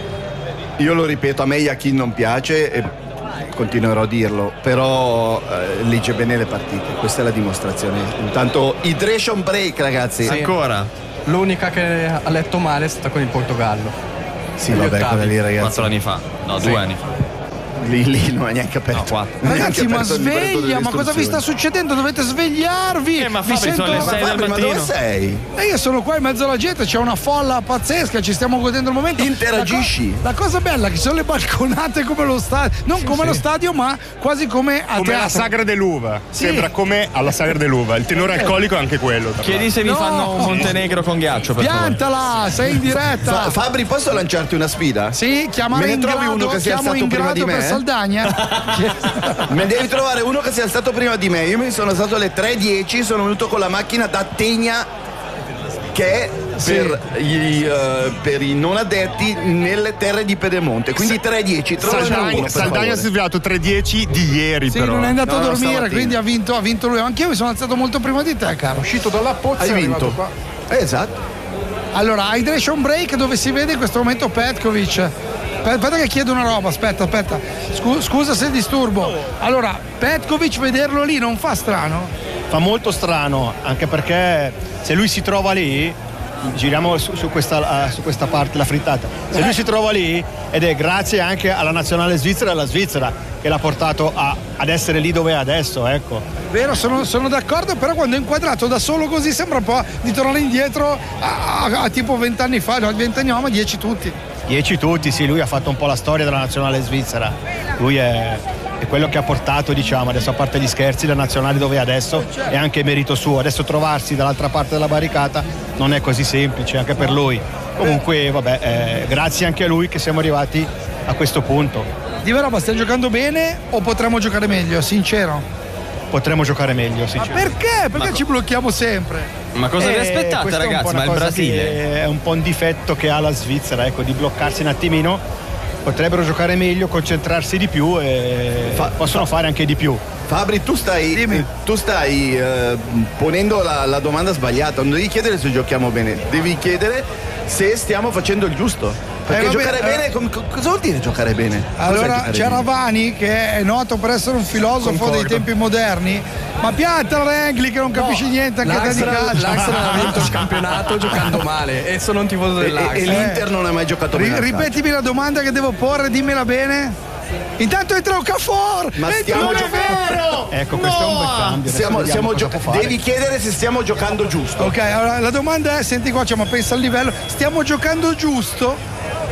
Speaker 6: io lo ripeto, a me Yakin non piace e continuerò a dirlo, però eh, legge bene le partite, questa è la dimostrazione. Intanto hydration break, ragazzi.
Speaker 11: Sì.
Speaker 7: Ancora?
Speaker 11: L'unica che ha letto male è stata con il Portogallo.
Speaker 6: Sì,
Speaker 11: Agli
Speaker 6: vabbè,
Speaker 11: ottavi.
Speaker 6: quella lì, ragazzi.
Speaker 7: Quattro anni fa. No,
Speaker 11: Sì.
Speaker 7: due anni fa.
Speaker 6: Lì, lì non è neanche aperto.
Speaker 7: No, quattro.
Speaker 6: Neanche
Speaker 4: Ragazzi, ma
Speaker 6: aperto il libretto
Speaker 4: sveglia,
Speaker 6: delle
Speaker 4: ma cosa vi sta
Speaker 6: istruzioni.
Speaker 4: succedendo? Dovete svegliarvi.
Speaker 7: Eh, ma
Speaker 4: Vi
Speaker 7: Fabri, sono le sei del
Speaker 6: Fabri, ma
Speaker 7: mattino.
Speaker 6: dove sei?
Speaker 4: E io sono qua in mezzo alla gente, c'è una folla pazzesca, ci stiamo godendo il momento.
Speaker 6: Interagisci.
Speaker 4: La, co- la cosa bella è che sono le balconate come lo stadio, non come lo stadio, ma quasi come a
Speaker 16: Come la
Speaker 4: teatro.
Speaker 16: sagra dell'uva.
Speaker 4: Sì.
Speaker 16: Sembra come alla sagra dell'uva. Il tenore alcolico è anche quello. tra
Speaker 7: Chiedi se mi
Speaker 4: No.
Speaker 7: fanno un Montenegro con ghiaccio, per favore.
Speaker 4: Piantala, sei in diretta.
Speaker 6: Fa- Fabri, posso lanciarti una sfida?
Speaker 4: Sì, chiamare
Speaker 6: Me ne
Speaker 4: in
Speaker 6: trovi
Speaker 4: grado,
Speaker 6: uno che sia
Speaker 4: chiamo
Speaker 6: alzato
Speaker 4: in
Speaker 6: prima
Speaker 4: grado
Speaker 6: di me?
Speaker 4: per Saldagna.
Speaker 6: Me devi trovare uno che sia alzato prima di me. Io mi sono alzato alle tre e dieci, sono venuto con la macchina da Tegna, che è per, gli, eh, per i non addetti nelle terre di Pedemonte. Quindi tre e dieci. Trovane uno,
Speaker 16: Saldagna,
Speaker 6: per
Speaker 16: Saldagna si è
Speaker 6: favore.
Speaker 16: svegliato tre e dieci di ieri,
Speaker 4: Sì,
Speaker 16: però.
Speaker 4: non è andato
Speaker 6: No,
Speaker 4: a
Speaker 6: no,
Speaker 4: dormire,
Speaker 6: stamattina.
Speaker 4: quindi ha vinto, ha vinto lui. Anch'io mi sono alzato molto prima di te, caro.
Speaker 5: uscito dalla pozza
Speaker 6: Hai
Speaker 5: è arrivato
Speaker 6: vinto.
Speaker 5: qua.
Speaker 6: Eh, esatto.
Speaker 4: Allora, hydration break dove si vede in questo momento Petkovic. Aspetta che chiedo una roba, aspetta, aspetta. Scu- scusa se disturbo. Allora, Petkovic vederlo lì non fa strano?
Speaker 3: Fa molto strano, anche perché se lui si trova lì giriamo su, su, questa, uh, su questa parte, la frittata. Se lui si trova lì, ed è grazie anche alla nazionale svizzera e alla Svizzera che l'ha portato a, ad essere lì dove è adesso, ecco.
Speaker 4: Vero, sono, sono d'accordo, però quando è inquadrato da solo così sembra un po' di tornare indietro a, a, a tipo vent'anni fa, no, vent'anni no, ma dieci tutti.
Speaker 3: Dieci tutti, sì, lui ha fatto un po' la storia della nazionale svizzera. Lui è, è quello che ha portato, diciamo, adesso a parte gli scherzi, la nazionale dove è adesso è anche merito suo. Adesso trovarsi dall'altra parte della barricata non è così semplice anche per lui. Comunque, vabbè, eh, grazie anche a lui che siamo arrivati a questo punto.
Speaker 4: Dimmi roba, stai giocando bene o potremmo giocare meglio? Sincero?
Speaker 3: Potremmo giocare meglio, sincero.
Speaker 4: Ma perché? Perché
Speaker 7: Ma
Speaker 4: ci blocchiamo sempre?
Speaker 7: Ma cosa vi
Speaker 3: Eh,
Speaker 7: aspettate,
Speaker 3: questo è un po'
Speaker 7: ragazzi?
Speaker 3: una
Speaker 7: Ma il
Speaker 3: cosa
Speaker 7: Brasile?
Speaker 3: che è un po' un difetto che ha la Svizzera, ecco, di bloccarsi un attimino. Potrebbero giocare meglio, concentrarsi di più e
Speaker 6: Fa-
Speaker 3: possono
Speaker 6: fa-
Speaker 3: fare anche di più.
Speaker 6: Fabri, tu stai, tu stai eh, ponendo la, la domanda sbagliata. Non devi chiedere se giochiamo bene, devi chiedere se stiamo facendo il giusto. Perché
Speaker 4: Eh, vabbè,
Speaker 6: giocare
Speaker 4: eh.
Speaker 6: bene, com- co- cosa vuol dire giocare bene? Cos'è
Speaker 4: Allora
Speaker 6: giocare
Speaker 4: c'era
Speaker 6: bene?
Speaker 4: Vani che è noto per essere un filosofo
Speaker 6: Concordo.
Speaker 4: dei tempi moderni, ma pianta Rengli che non capisce niente anche te di calcio.
Speaker 11: L'Arsenal ha vinto il campionato giocando male e sono un tifoso
Speaker 6: E,
Speaker 11: dell'Arsenal.
Speaker 6: e l'Inter non ha mai giocato
Speaker 4: Ri-
Speaker 6: bene. al calcio.
Speaker 4: ripetimi la domanda che devo porre, dimmela bene. Intanto entra Okafor!
Speaker 6: Ma
Speaker 4: Entra
Speaker 6: stiamo
Speaker 4: Okafor!
Speaker 3: Ecco, questo è un bel cambio. adesso
Speaker 6: Stiamo,
Speaker 3: vediamo
Speaker 6: stiamo
Speaker 3: cosa
Speaker 6: gio-
Speaker 3: può fare.
Speaker 6: devi chiedere se stiamo giocando giusto.
Speaker 4: Ok, allora la domanda è, senti qua, cioè, ma pensa al livello, stiamo giocando giusto?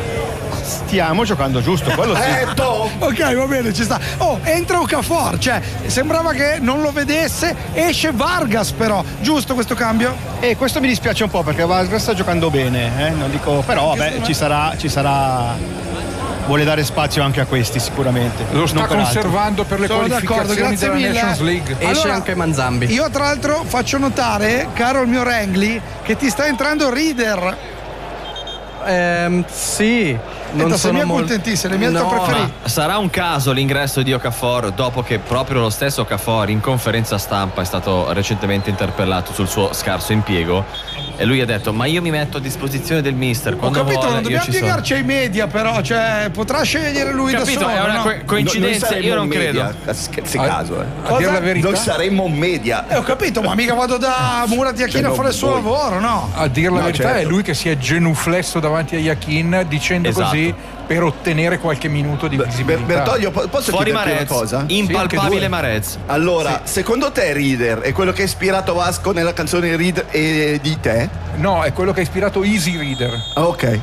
Speaker 3: Stiamo giocando giusto, quello sì.
Speaker 6: Eh, to.
Speaker 4: Ok, va bene, ci sta. Oh, entra Okafor, cioè sembrava che non lo vedesse, esce Vargas però, giusto questo cambio?
Speaker 3: E questo mi dispiace un po' perché Vargas sta giocando bene, eh? Non dico, però vabbè, ci sarà, ci sarà. Vuole dare spazio anche a questi sicuramente.
Speaker 5: Lo sta
Speaker 3: non per altri.
Speaker 5: conservando per le
Speaker 4: Sono d'accordo,
Speaker 5: qualificazioni
Speaker 4: grazie
Speaker 5: della
Speaker 4: mille.
Speaker 5: Nations League.
Speaker 11: Esce
Speaker 4: Allora,
Speaker 11: anche Manzambi.
Speaker 4: Io tra l'altro faccio notare, caro il mio Rengli, che ti sta entrando Reader.
Speaker 11: Ehm, sì, non
Speaker 4: Etta, sei
Speaker 11: sono
Speaker 4: mia
Speaker 11: molto
Speaker 4: contentissima, le mie
Speaker 11: no,
Speaker 4: altre preferite.
Speaker 7: Ma sarà un caso l'ingresso di Okafor dopo che proprio lo stesso Okafor in conferenza stampa è stato recentemente interpellato sul suo scarso impiego e lui ha detto ma io mi metto a disposizione del mister
Speaker 4: Ho
Speaker 7: quando
Speaker 4: capito,
Speaker 7: vuole
Speaker 4: non
Speaker 7: io
Speaker 4: dobbiamo
Speaker 7: ci sono.
Speaker 4: piegarci ai media però, cioè potrà scegliere lui
Speaker 7: Capito,
Speaker 4: da solo.
Speaker 7: è una
Speaker 4: no?
Speaker 7: co- coincidenza,
Speaker 6: Noi
Speaker 7: io non
Speaker 6: saremmo
Speaker 7: credo.
Speaker 6: media, se se caso, eh.
Speaker 5: A dire la verità,
Speaker 6: Noi saremmo un media.
Speaker 4: Eh, ho capito, ma mica vado da Murat Yakin
Speaker 6: Cioè,
Speaker 4: a fare il suo
Speaker 6: voi.
Speaker 4: lavoro, no?
Speaker 5: a dire la
Speaker 6: No,
Speaker 5: verità
Speaker 6: certo.
Speaker 5: è lui che si è genuflesso davanti a Yakin dicendo
Speaker 7: Esatto.
Speaker 5: così per ottenere qualche minuto di
Speaker 6: Ber-
Speaker 5: visibilità.
Speaker 6: Bertoglio, po- posso
Speaker 7: Fuori
Speaker 6: chiederti
Speaker 7: Marez,
Speaker 6: una cosa?
Speaker 7: impalpabile
Speaker 5: due.
Speaker 7: Marez.
Speaker 6: Allora, secondo te Reader è quello che ha ispirato Vasco nella canzone Reader e di te?
Speaker 5: No, è quello che ha ispirato Easy Reader.
Speaker 6: Ah, ok.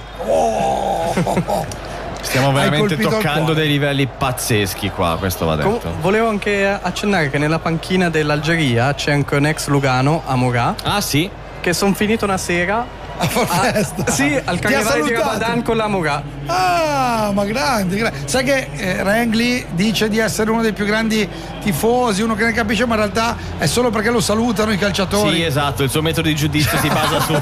Speaker 7: Stiamo
Speaker 4: Hai
Speaker 7: veramente
Speaker 4: colpito il
Speaker 7: toccando
Speaker 4: cuore.
Speaker 7: dei livelli pazzeschi qua, questo va
Speaker 11: Com-
Speaker 7: detto.
Speaker 11: volevo anche accennare che nella panchina dell'Algeria c'è anche un ex Lugano, Amorà,
Speaker 7: Ah sì?
Speaker 11: che sono finito una sera
Speaker 4: A far festa.
Speaker 11: sì, al
Speaker 4: Ti ha
Speaker 11: carnevale di
Speaker 4: salutato?
Speaker 11: Ramadan con l'Amorà.
Speaker 4: Ah, ma grande, grande. Sai che eh, Rengli dice di essere uno dei più grandi tifosi, uno che ne capisce, ma in realtà è solo perché lo salutano i calciatori.
Speaker 7: Sì, esatto, il suo metodo di giudizio si basa su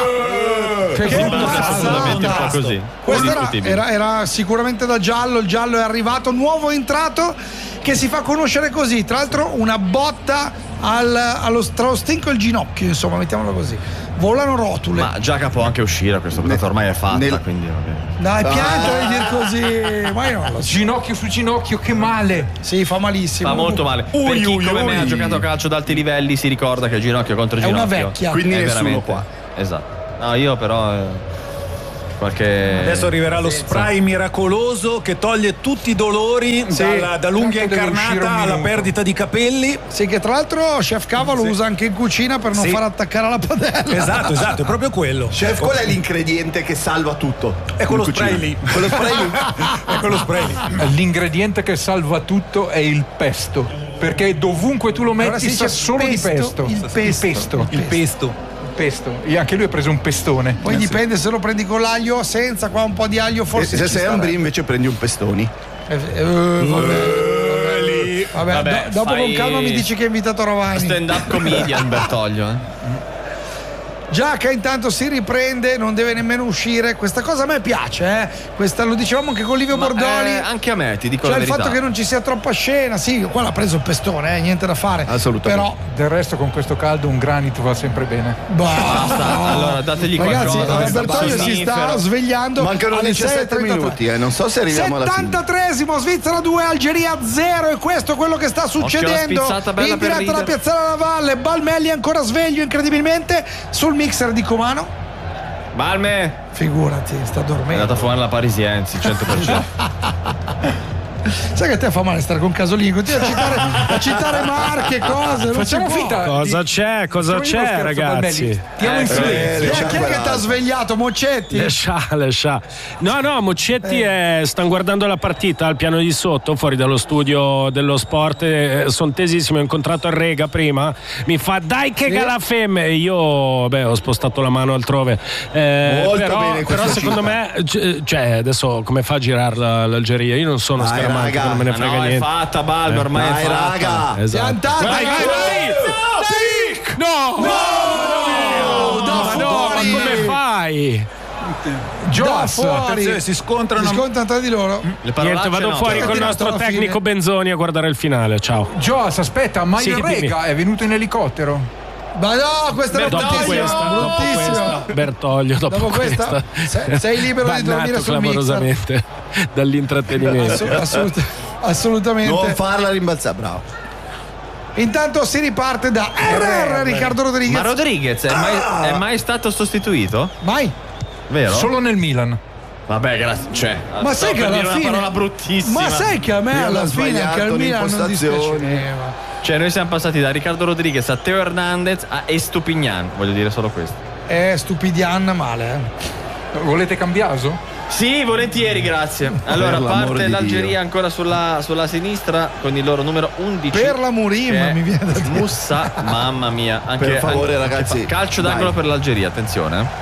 Speaker 4: Che
Speaker 7: si basa assolutamente un po' così.
Speaker 4: Questo era,
Speaker 7: Indiscutibile.
Speaker 4: era- era sicuramente da giallo, il giallo è arrivato, nuovo entrato che si fa conoscere così, tra l'altro una botta al, allo, tra lo stinco e il ginocchio, insomma, mettiamolo così. Volano rotule.
Speaker 7: Ma Giaca può anche uscire, questa puntata ormai è fatta,
Speaker 6: nel-
Speaker 7: quindi vabbè.
Speaker 4: Dai, pianta
Speaker 6: Ah.
Speaker 4: di dire così. Ma io non lo so.
Speaker 5: Ginocchio su ginocchio, che male!
Speaker 4: Sì, fa malissimo.
Speaker 7: Fa molto male.
Speaker 6: Ui,
Speaker 7: per chi
Speaker 6: ui,
Speaker 7: come me
Speaker 6: ui.
Speaker 7: ha giocato a calcio ad alti livelli si ricorda che ginocchio contro
Speaker 4: È
Speaker 7: ginocchio.
Speaker 4: una vecchia.
Speaker 6: Quindi
Speaker 7: è
Speaker 6: nessuno
Speaker 7: veramente-
Speaker 6: qua.
Speaker 7: Esatto. No, io però eh, qualche
Speaker 8: Adesso arriverà lo spray miracoloso che toglie tutti i dolori dalla- dall'unghia
Speaker 5: tanto deve uscire un
Speaker 8: incarnata alla
Speaker 5: minuto.
Speaker 8: perdita di capelli.
Speaker 4: Sì, che tra l'altro Chef Cava lo usa anche in cucina per non
Speaker 8: Sì.
Speaker 4: far attaccare alla padella.
Speaker 8: Esatto, esatto, è proprio quello.
Speaker 6: Chef, qual è l'ingrediente che salva tutto?
Speaker 8: È quello
Speaker 6: in cucina?
Speaker 8: spray lì.
Speaker 6: Quello spray lì.
Speaker 8: È quello spray lì.
Speaker 5: L'ingrediente che salva tutto è il pesto, perché dovunque tu lo
Speaker 4: Allora
Speaker 5: metti
Speaker 4: si
Speaker 5: sa
Speaker 4: dice
Speaker 5: solo
Speaker 4: pesto,
Speaker 5: di pesto.
Speaker 4: il pesto.
Speaker 5: Il pesto.
Speaker 8: Il pesto.
Speaker 5: pesto. E anche lui ha preso un pestone.
Speaker 4: Poi dipende se lo prendi con l'aglio o senza, qua un po' di aglio
Speaker 6: E
Speaker 4: forse.
Speaker 6: se
Speaker 4: ci
Speaker 6: sei
Speaker 4: sta.
Speaker 6: Ambri invece prendi un pestoni.
Speaker 4: Eh, eh, vabbè, vabbè,
Speaker 7: Vabbè,
Speaker 4: do- dopo
Speaker 7: fai-
Speaker 4: con calma mi dici che hai invitato Rovani.
Speaker 7: stand up comedian Bertoglio, eh.
Speaker 4: Giaca intanto si riprende, non deve nemmeno uscire. Questa cosa a me piace, eh. Questa lo dicevamo anche con Livio
Speaker 7: Ma,
Speaker 4: Bordoli.
Speaker 7: eh, anche a me, ti dico
Speaker 4: Cioè
Speaker 7: la
Speaker 4: il
Speaker 7: verità.
Speaker 4: fatto che non ci sia troppa scena, sì, qua l'ha preso il pestone, eh, niente da fare.
Speaker 6: Assolutamente.
Speaker 4: Però
Speaker 5: Del resto con questo caldo un granito va sempre bene.
Speaker 7: Basta, allora dategli
Speaker 4: ragazzi,
Speaker 7: qualcosa.
Speaker 4: eh, Bertoglio si sta svegliando.
Speaker 6: Mancano
Speaker 4: alle
Speaker 6: diciassette
Speaker 4: sei e trentatré.
Speaker 6: minuti, eh. Non so se arriviamo alla fine.
Speaker 4: settantatreesimo, Svizzera due, Algeria zero, e questo è quello che sta succedendo
Speaker 7: spizzata bella
Speaker 4: in
Speaker 7: per
Speaker 4: diretta da
Speaker 7: Rieder.
Speaker 4: Piazzale alla Valle. Balmelli ancora sveglio incredibilmente sul mixer di Comano.
Speaker 7: Balme!
Speaker 4: Figurati, sta
Speaker 7: È
Speaker 4: dormendo.
Speaker 7: andata a fumare la Parisiensi, cento per cento.
Speaker 4: Sai che a te fa male stare con Casolini, continua a citare, a citare marche, cose. Non
Speaker 1: Facciamo
Speaker 4: si può.
Speaker 1: finta. Cosa c'è? Cosa c'è, ragazzi?
Speaker 4: Tiamo in
Speaker 1: Eh,
Speaker 4: silenzio.
Speaker 1: eh,
Speaker 4: Chi è chi è che ti ha svegliato, Moccetti?
Speaker 1: Le scià, le scià. No, no, Moccetti eh. stanno guardando la partita al piano di sotto, fuori dallo studio dello sport. Eh, sono tesissimo. Ho incontrato il Rega prima. Mi fa dai che galafemme. E io, beh, ho spostato la mano altrove. Eh,
Speaker 6: Molto
Speaker 1: però,
Speaker 6: bene questa
Speaker 1: però secondo
Speaker 6: città.
Speaker 1: me, c- cioè, adesso come fa a girare la- l'Algeria? Io non sono
Speaker 6: Dai,
Speaker 1: scaramantico,
Speaker 6: raga.
Speaker 1: non me ne
Speaker 7: Ma
Speaker 1: frega
Speaker 7: no, è
Speaker 1: niente.
Speaker 7: fatta, Balme, ormai
Speaker 6: Dai,
Speaker 7: è fatta.
Speaker 6: raga.
Speaker 1: Esatto.
Speaker 4: Piantata,
Speaker 1: Vai, vai, vai! No! No!
Speaker 4: da
Speaker 1: Ma no, ma
Speaker 4: fuori.
Speaker 1: come fai?
Speaker 4: Da fuori.
Speaker 8: Attenzione, si scontrano.
Speaker 4: Si scontrano tra di loro.
Speaker 7: Le parolacce
Speaker 1: Niente, vado
Speaker 7: no.
Speaker 1: fuori
Speaker 4: Chi ha
Speaker 1: col
Speaker 4: tirato
Speaker 1: nostro
Speaker 4: alla fine?
Speaker 1: tecnico Benzoni a guardare il finale. Ciao.
Speaker 5: Joas, aspetta, ma
Speaker 1: Sì,
Speaker 5: il
Speaker 1: dimmi.
Speaker 5: Rega è venuto in elicottero.
Speaker 4: Ma no, questa è
Speaker 1: Dopo
Speaker 4: bruttissima,
Speaker 1: questa, dopo
Speaker 4: bruttissima.
Speaker 1: questa, Bertoglio, dopo,
Speaker 4: Dopo questa, sei- sei libero di dormire
Speaker 1: bannato
Speaker 4: sul mixer.
Speaker 1: clamorosamente dall'intrattenimento.
Speaker 4: Assolut- assolut- assolutamente.
Speaker 6: Non farla rimbalzare, bravo.
Speaker 4: Intanto si riparte da R R Riccardo Rodriguez.
Speaker 7: Ma Rodriguez è mai, è mai stato sostituito?
Speaker 4: Mai.
Speaker 7: Vero?
Speaker 5: Solo nel Milan.
Speaker 7: Vabbè, grazie. Cioè,
Speaker 4: Ma
Speaker 7: stavo
Speaker 4: sai che
Speaker 7: per
Speaker 4: alla
Speaker 7: dire
Speaker 4: fine
Speaker 7: una parola bruttissima.
Speaker 4: Ma sai che a me
Speaker 6: Prima
Speaker 4: alla
Speaker 6: ha
Speaker 4: fine anche al
Speaker 6: sbagliato
Speaker 4: Milan non
Speaker 6: l'impostazione.
Speaker 4: dispiaceva.
Speaker 7: Cioè, noi siamo passati da Riccardo Rodriguez a Teo Hernandez a Estupignan. Voglio dire solo questo.
Speaker 4: È stupidian male, eh.
Speaker 5: Volete Cambiaso?
Speaker 7: Sì, volentieri, grazie. Allora,
Speaker 6: Per l'amore
Speaker 7: parte
Speaker 6: di
Speaker 7: l'Algeria
Speaker 6: Dio.
Speaker 7: ancora sulla, sulla sinistra con il loro numero undici.
Speaker 4: Per la Murim,
Speaker 7: che è
Speaker 4: mi viene da dire.
Speaker 7: Mussa, mamma mia. Anche,
Speaker 6: Per favore,
Speaker 7: anche-
Speaker 6: ragazzi,
Speaker 7: calcio d'angolo
Speaker 6: dai.
Speaker 7: per l'Algeria, attenzione. eh.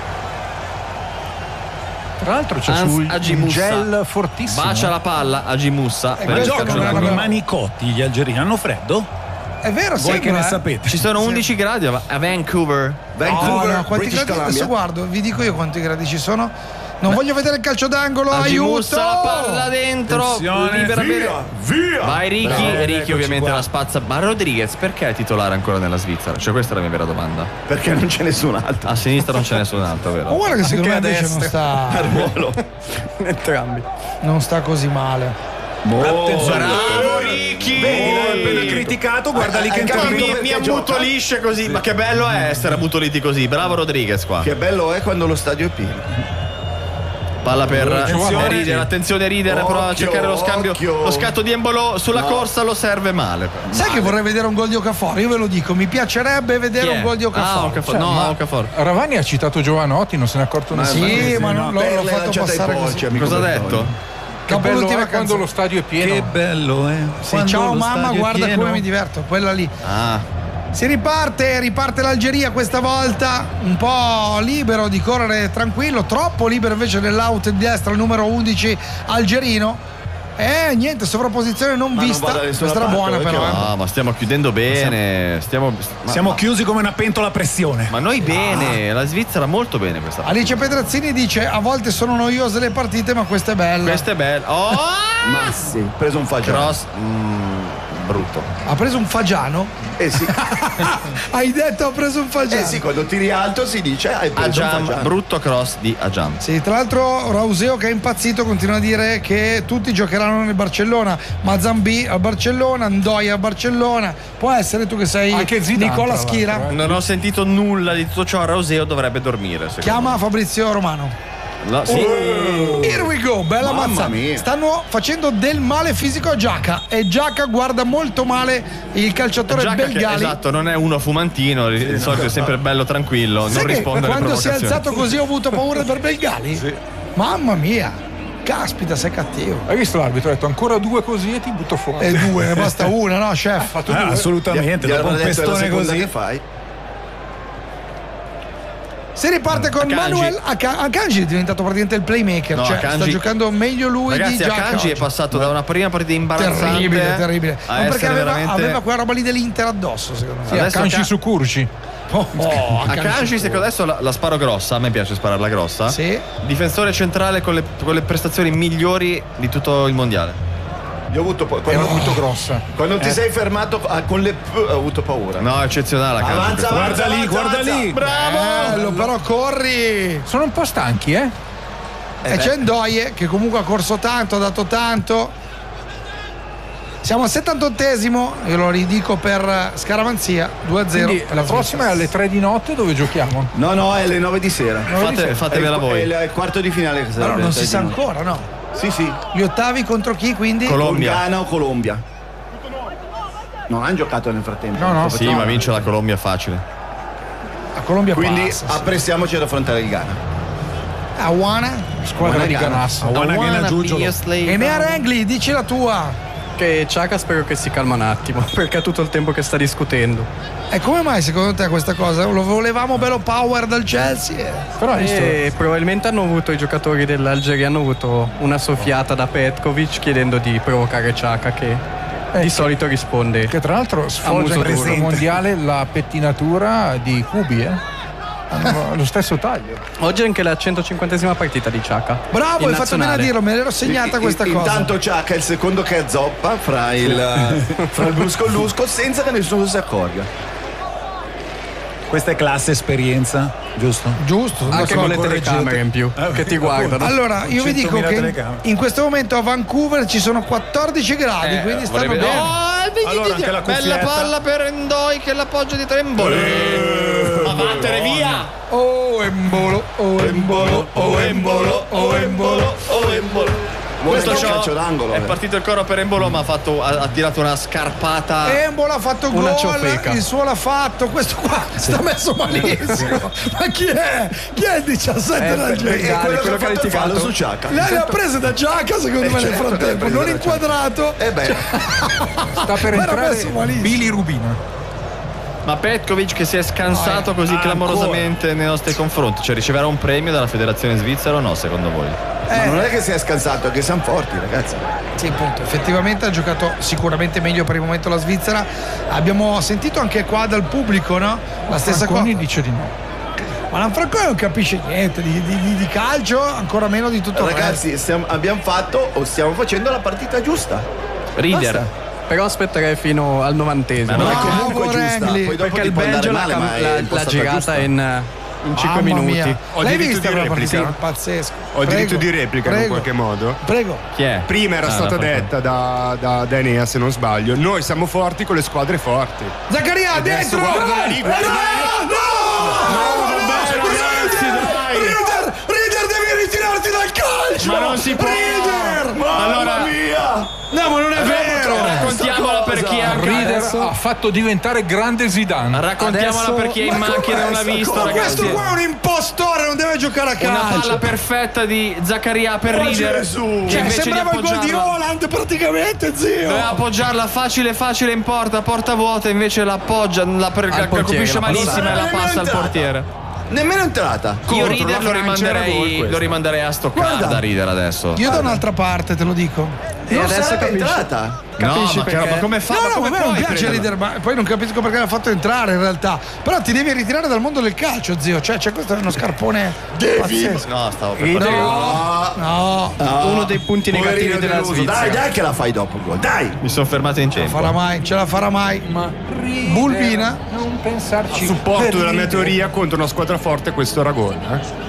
Speaker 5: Tra l'altro c'è
Speaker 7: Hans
Speaker 5: sul
Speaker 7: Haji
Speaker 5: un
Speaker 7: Moussa.
Speaker 5: gel fortissimo.
Speaker 7: Bacia la palla, Haji Moussa.
Speaker 4: E
Speaker 7: per il
Speaker 4: questo
Speaker 7: calcio
Speaker 4: non è
Speaker 7: d'angolo.
Speaker 8: I
Speaker 4: una-
Speaker 8: manicotti, gli algerini hanno freddo?
Speaker 4: È vero,
Speaker 8: Voi
Speaker 4: sembra,
Speaker 8: che ne
Speaker 4: eh.
Speaker 8: sapete?
Speaker 7: Ci sono undici gradi a a Vancouver.
Speaker 6: Vancouver,
Speaker 4: No, no, quanti
Speaker 6: British
Speaker 4: gradi?
Speaker 6: Columbia.
Speaker 4: Adesso guardo, vi dico io quanti gradi ci sono. Non voglio vedere il calcio d'angolo,
Speaker 7: Haji
Speaker 4: aiuto!
Speaker 7: Moussa, la palla dentro.
Speaker 8: Attenzione,
Speaker 7: Libera
Speaker 8: via,
Speaker 7: bene.
Speaker 6: via.
Speaker 7: Vai Ricky,
Speaker 8: Bravo,
Speaker 7: Ricky
Speaker 8: eccoci
Speaker 7: ovviamente
Speaker 8: qua.
Speaker 7: la spazza. Ma Rodriguez perché è titolare ancora nella Svizzera? Cioè questa è la mia vera domanda.
Speaker 6: Perché non c'è nessun altro.
Speaker 7: A sinistra non c'è nessun altro,
Speaker 4: Ma
Speaker 7: vero?
Speaker 4: guarda che secondo me
Speaker 8: Anche a
Speaker 4: invece non
Speaker 8: destra.
Speaker 4: sta,
Speaker 6: Ruolo.
Speaker 8: Entrambi.
Speaker 4: non sta così male.
Speaker 8: Attenzione.
Speaker 7: Bravo Ricky!
Speaker 8: Vedi, l'hai appena criticato, guarda lì che
Speaker 6: Hai capito
Speaker 8: intorno.
Speaker 7: Mi, mi
Speaker 6: perché gioca?
Speaker 7: ammutolisce così, ma che bello è essere ammutoliti così. Bravo Rodriguez qua.
Speaker 6: Che bello è quando lo stadio è pieno.
Speaker 7: Palla per
Speaker 8: Attenzione.
Speaker 7: Rider, attenzione Rider, prova a
Speaker 6: Occhio,
Speaker 7: cercare lo scambio.
Speaker 6: occhio.
Speaker 7: Lo scatto di Embolo sulla
Speaker 6: No.
Speaker 7: corsa lo serve male.
Speaker 4: Sai che vorrei vedere un gol di Okafor? Io ve lo dico, mi piacerebbe vedere
Speaker 7: Chi è?
Speaker 4: un gol di Okafor.
Speaker 7: Ah, Okafor.
Speaker 4: Cioè,
Speaker 7: no,
Speaker 4: ma-
Speaker 7: Okafor.
Speaker 5: Ravani ha citato Giovanotti, non se ne è accorto nessuno.
Speaker 4: Sì, ma non loro l'ho
Speaker 6: Perla è
Speaker 4: fatto
Speaker 6: lanciata ai
Speaker 4: passare
Speaker 6: porci,
Speaker 4: così.
Speaker 6: amico
Speaker 7: Cosa ha
Speaker 6: Bertoni.
Speaker 7: detto?
Speaker 5: Che
Speaker 4: Dopo
Speaker 5: bello
Speaker 4: l'ultima
Speaker 5: è quando
Speaker 4: canzone.
Speaker 5: lo stadio è pieno.
Speaker 8: Che bello, eh.
Speaker 4: Sì,
Speaker 8: Quando
Speaker 4: ciao
Speaker 8: lo
Speaker 4: mamma,
Speaker 8: stadio è
Speaker 4: guarda
Speaker 8: pieno.
Speaker 4: come mi diverto, quella lì.
Speaker 7: Ah,
Speaker 4: Si riparte, riparte l'Algeria questa volta, un po' libero di correre tranquillo, troppo libero invece nell'out di destra il numero undici algerino. Eh, niente, sovrapposizione non
Speaker 6: Ma non
Speaker 4: vista.
Speaker 6: va da nessuna
Speaker 4: Questa era
Speaker 6: parte,
Speaker 4: buona però.
Speaker 6: perché
Speaker 4: eh.
Speaker 7: no, ma stiamo chiudendo bene. Stiamo, ma,
Speaker 8: Siamo
Speaker 7: ma-
Speaker 8: chiusi come una pentola a pressione.
Speaker 7: ma noi bene, la Svizzera molto bene questa.
Speaker 4: Alice Pedrazzini dice: a volte sono noiose le partite, ma questa è bella.
Speaker 7: Questa è bella. Oh!
Speaker 6: Ma sì, preso un fagiano.
Speaker 7: Cross mm, brutto.
Speaker 4: Ha preso un fagiano?
Speaker 6: Eh sì.
Speaker 4: Hai detto ha preso un fagiano?
Speaker 6: Eh sì, quando tiri alto si dice hai preso un
Speaker 7: Ajam,
Speaker 6: fagiano.
Speaker 7: brutto cross di Ajam.
Speaker 4: Sì, tra l'altro Rauseo che è impazzito continua a dire che tutti giocheranno nel Barcellona, Mazambi al Barcellona, Ndoye al Barcellona. Può essere tu che sei
Speaker 5: Anche Zidane,
Speaker 4: Nicola
Speaker 5: tra l'altro,
Speaker 4: Schira?
Speaker 5: eh.
Speaker 7: Non ho sentito nulla di tutto ciò. Rauseo dovrebbe dormire. secondo
Speaker 4: Chiama Fabrizio Romano.
Speaker 7: me. No, sì.
Speaker 4: Here we go, bella
Speaker 6: Mamma
Speaker 4: mazza.
Speaker 6: mia.
Speaker 4: Stanno facendo del male fisico a Giaca e Giaca guarda molto male il calciatore
Speaker 7: Giacca che,
Speaker 4: Belgali.
Speaker 7: esatto, non è uno fumantino, di solito è sempre bello tranquillo,
Speaker 4: Sai
Speaker 7: non
Speaker 4: che
Speaker 7: risponde alle
Speaker 4: quando si è
Speaker 7: provocazioni.
Speaker 4: alzato così ho avuto paura per Belgali? Mamma mia, caspita, sei cattivo.
Speaker 5: Hai visto l'arbitro? Ha detto ancora due così e ti butto fuori.
Speaker 4: E due, ne basta una, no, chef?
Speaker 5: Ha fatto
Speaker 8: Ah,
Speaker 5: due.
Speaker 8: assolutamente,
Speaker 6: Gli
Speaker 8: dopo un
Speaker 6: aveva detto, è la
Speaker 8: pestone
Speaker 6: seconda
Speaker 8: così.
Speaker 6: che fai.
Speaker 4: Si riparte con
Speaker 7: Akanji.
Speaker 4: Manuel Aka- Akanji è diventato praticamente il playmaker,
Speaker 7: No,
Speaker 4: cioè sta
Speaker 7: Akanji-
Speaker 4: giocando meglio lui
Speaker 7: Ragazzi,
Speaker 4: di Giaca
Speaker 7: Akanji è
Speaker 4: oggi.
Speaker 7: passato da una prima partita imbarazzante
Speaker 4: Terribile, terribile.
Speaker 7: a
Speaker 4: Non perché
Speaker 7: essere
Speaker 4: aveva,
Speaker 7: veramente
Speaker 4: aveva quella roba lì dell'Inter addosso, secondo me.
Speaker 5: Sì,
Speaker 7: adesso
Speaker 5: Akanji
Speaker 7: Aka-
Speaker 5: su Curci.
Speaker 4: Oh, oh,
Speaker 7: Akanji, secondo adesso la, la sparo grossa, a me piace spararla grossa.
Speaker 4: Sì.
Speaker 7: Difensore centrale con le, con le prestazioni migliori di tutto il mondiale.
Speaker 6: Io ho avuto pa-
Speaker 5: Era
Speaker 6: quando,
Speaker 5: molto grossa.
Speaker 6: quando ti
Speaker 5: Eh.
Speaker 6: sei fermato ah, con le P ho avuto paura.
Speaker 7: No, eccezionale Akanji.
Speaker 6: Avanza,
Speaker 7: questa-
Speaker 6: avanza,
Speaker 8: Guarda lì,
Speaker 6: avanza,
Speaker 8: guarda
Speaker 6: avanza.
Speaker 8: lì.
Speaker 6: Bravo!
Speaker 4: Bello, però corri.
Speaker 5: Sono un po' stanchi, eh?
Speaker 4: E c'è Ndoye che comunque ha corso tanto, ha dato tanto. Siamo al settantottesimo, io lo ridico per scaramanzia, due a zero.
Speaker 5: Quindi la prossima è alle tre di notte, dove giochiamo?
Speaker 6: No, no, è alle nove di sera.
Speaker 7: Fate, fatevela
Speaker 6: È
Speaker 7: voi.
Speaker 6: il, è il quarto di finale che
Speaker 4: Ma no,
Speaker 6: sarebbe.
Speaker 4: non si sa
Speaker 6: tre di notte.
Speaker 4: ancora, no?
Speaker 6: Sì, sì.
Speaker 4: Gli ottavi contro chi quindi?
Speaker 7: Colombia.
Speaker 6: Ghana o Colombia. Non hanno giocato nel frattempo.
Speaker 4: No, no.
Speaker 7: Sì, ma vince la Colombia facile.
Speaker 4: La Colombia
Speaker 6: Quindi
Speaker 4: passa, sì.
Speaker 6: apprestiamoci ad affrontare il Ghana.
Speaker 4: Awana?
Speaker 5: Squadra di Ganassa.
Speaker 4: E Mea Rengli, dici la tua.
Speaker 11: Che Xhaka spero che si calma un attimo, perché ha tutto il tempo che sta discutendo.
Speaker 4: E come mai secondo te questa cosa? Lo volevamo bello power dal Chelsea? eh.
Speaker 11: Però e probabilmente hanno avuto i giocatori dell'Algeria hanno avuto una soffiata da Petkovic chiedendo di provocare Xhaka che di solito risponde.
Speaker 5: Che tra l'altro sfoggia in questo mondiale la pettinatura di Kubi, eh? Hanno lo stesso taglio.
Speaker 11: Oggi è anche la centocinquantesima partita di Xhaka.
Speaker 4: Bravo,
Speaker 11: in
Speaker 4: hai fatto bene a
Speaker 11: nazionale.
Speaker 4: dirlo, me l'ero segnata
Speaker 6: I-
Speaker 4: questa
Speaker 6: i-
Speaker 4: cosa.
Speaker 6: Intanto Xhaka è il secondo che azzoppa fra il, fra il brusco e il lusco senza che nessuno si accorga.
Speaker 8: Questa è classe esperienza, giusto?
Speaker 4: Giusto,
Speaker 11: Anche con le telecamere in più che ti guardano.
Speaker 4: Allora, io vi dico
Speaker 8: centomila
Speaker 4: che
Speaker 8: telecamere.
Speaker 4: in questo momento a Vancouver ci sono quattordici gradi,
Speaker 7: Eh,
Speaker 4: quindi stanno
Speaker 7: volevi-
Speaker 4: bene.
Speaker 7: Oh, vedi,
Speaker 8: Allora,
Speaker 7: vedi,
Speaker 8: anche la
Speaker 7: bella
Speaker 8: cuffietta.
Speaker 7: palla per Endoi che l'appoggio di Trembolo. Ma vattene via!
Speaker 4: Oh Embolo, oh Embolo, oh Embolo, oh Embolo, oh Embolo.
Speaker 7: Questo
Speaker 6: Questo è un
Speaker 7: ciò
Speaker 6: calcio d'angolo.
Speaker 7: è
Speaker 6: eh.
Speaker 7: partito il coro per Embolo, ma ha, fatto, ha, ha tirato una scarpata.
Speaker 4: Embolo ha fatto
Speaker 11: Una
Speaker 4: gol,
Speaker 11: ciofeca.
Speaker 4: il suo l'ha fatto, questo qua sta messo malissimo. Ma chi è? Chi è il diciassette
Speaker 11: Eh,
Speaker 4: dell'Algeria?
Speaker 6: E quello,
Speaker 11: quello
Speaker 6: che ha
Speaker 11: che ha
Speaker 6: fatto il fallo
Speaker 11: litigato.
Speaker 6: su Xhaka.
Speaker 4: Lei le ha prese da Giacca secondo
Speaker 6: Eh,
Speaker 4: me nel
Speaker 6: certo, le ha
Speaker 4: frattempo,
Speaker 6: prese
Speaker 4: non
Speaker 6: da Giacca.
Speaker 4: inquadrato.
Speaker 6: Eh beh,
Speaker 5: Sta per
Speaker 4: Ma era
Speaker 5: entrare
Speaker 4: messo malissimo.
Speaker 5: Billy Rubino.
Speaker 7: Ma Petkovic che si è scansato così
Speaker 4: Ah,
Speaker 7: clamorosamente nei nostri confronti, cioè riceverà un premio dalla federazione svizzera o no secondo voi?
Speaker 6: ma non è che si è scansato, è che siamo forti, ragazzi.
Speaker 4: Sì, appunto, effettivamente ha giocato sicuramente meglio per il momento la Svizzera. Abbiamo sentito anche qua dal pubblico, no? La stessa cosa.
Speaker 5: Franconi dice di no.
Speaker 4: Ma Lanfranconi non capisce niente di, di- di- di calcio, ancora meno di tutto il resto.
Speaker 6: Ragazzi, stiamo- abbiamo fatto o stiamo facendo la partita giusta.
Speaker 7: Rider.
Speaker 6: Basta.
Speaker 11: Però aspetterei fino al novantesimo.
Speaker 6: Ma non è
Speaker 4: Bravo,
Speaker 6: comunque giusta.
Speaker 4: Rengli.
Speaker 6: Poi dopo
Speaker 11: Perché
Speaker 6: ti
Speaker 11: il
Speaker 6: può andare
Speaker 11: Belgio l'ha,
Speaker 6: male,
Speaker 11: cam-
Speaker 6: ma è
Speaker 11: l'ha- l'ha
Speaker 6: impostata
Speaker 11: girata
Speaker 6: giusta.
Speaker 11: in, in cinque
Speaker 4: Mamma
Speaker 11: minuti.
Speaker 4: mia.
Speaker 16: Ho
Speaker 4: L'hai
Speaker 16: diritto
Speaker 4: vista
Speaker 16: di
Speaker 4: quella
Speaker 16: replica?
Speaker 4: partita? Pazzesco.
Speaker 16: Ho diritto
Speaker 4: Prego,
Speaker 16: di replica in
Speaker 4: prego,
Speaker 16: qualche modo.
Speaker 4: Prego.
Speaker 7: Chi è?
Speaker 16: Prima era
Speaker 7: Ah,
Speaker 16: stata
Speaker 7: la Franconi.
Speaker 16: detta da, da, da Enea, se non sbaglio, noi siamo forti con le squadre forti.
Speaker 4: Zaccaria,
Speaker 16: Adesso
Speaker 4: dentro!
Speaker 16: guarda lì, guarda
Speaker 4: no!
Speaker 16: lì.
Speaker 4: No!
Speaker 16: vabbè, ragazzi, dai.
Speaker 4: Rider, Rider, devi ritirarti dal calcio!
Speaker 7: Ma non si può.
Speaker 4: Rider!
Speaker 7: Allora,
Speaker 6: Mia!
Speaker 4: No, ma non è vero!
Speaker 7: raccontiamola per chi è
Speaker 5: Rider
Speaker 11: adesso-
Speaker 5: ha fatto diventare grande Zidane.
Speaker 7: Raccontiamola
Speaker 11: Adesso-
Speaker 7: per chi è in
Speaker 4: Ma
Speaker 7: macchina e non l'ha
Speaker 4: questo-
Speaker 7: visto,
Speaker 4: ma
Speaker 7: ragazzi.
Speaker 4: questo qua è un impostore, non deve giocare a
Speaker 7: Una
Speaker 4: calcio.
Speaker 7: palla perfetta di Zaccaria per
Speaker 6: Oh,
Speaker 7: Rider.
Speaker 6: Gesù.
Speaker 7: Che
Speaker 4: Cioè,
Speaker 7: invece
Speaker 4: sembrava
Speaker 7: di
Speaker 4: il gol di
Speaker 7: appoggiarla-
Speaker 4: Haaland praticamente, zio.
Speaker 7: Doveva appoggiarla facile facile in porta, porta vuota, invece l'appoggia, la, per, la
Speaker 11: portiere,
Speaker 7: colpisce
Speaker 11: la
Speaker 7: malissima e la
Speaker 6: passata.
Speaker 7: passa al
Speaker 6: Nemmeno
Speaker 7: portiere.
Speaker 6: Nemmeno entrata.
Speaker 7: Io
Speaker 16: Contro
Speaker 7: Rider
Speaker 16: la
Speaker 7: lo
Speaker 16: Francia era gol
Speaker 7: rimanderei,
Speaker 16: questo.
Speaker 7: lo rimanderei a Stoccarda
Speaker 4: Guarda.
Speaker 7: Rider adesso.
Speaker 4: Io da un'altra parte, te lo dico.
Speaker 11: E
Speaker 6: Non
Speaker 11: adesso
Speaker 6: sarebbe
Speaker 11: capisci.
Speaker 6: entrata.
Speaker 7: No,
Speaker 11: Capisci
Speaker 7: ma, che-
Speaker 11: perché?
Speaker 7: ma come fa?
Speaker 4: No,
Speaker 7: ma
Speaker 4: no,
Speaker 7: come
Speaker 4: a me non
Speaker 7: puoi
Speaker 4: piace
Speaker 7: prenderla?
Speaker 4: Rider, ma poi non capisco perché l'ha fatto entrare in realtà. Però ti devi ritirare dal mondo del calcio, zio. Cioè, c'è questo è uno scarpone pazzesco.
Speaker 7: No, stavo per
Speaker 11: Rider-
Speaker 7: partire.
Speaker 4: No,
Speaker 6: No.
Speaker 11: Uno dei punti negativi
Speaker 6: Poverino
Speaker 11: della
Speaker 6: deluso.
Speaker 11: Svizzera.
Speaker 6: Dai, dai che la fai dopo il gol. Dai.
Speaker 7: Mi sono fermato in
Speaker 4: ce la
Speaker 7: tempo.
Speaker 4: farà mai, ce la farà mai. Ma Bulbina?
Speaker 5: Non pensarci.
Speaker 16: A supporto della mia
Speaker 5: Rider.
Speaker 16: teoria, contro una squadra forte questo era gol. Eh?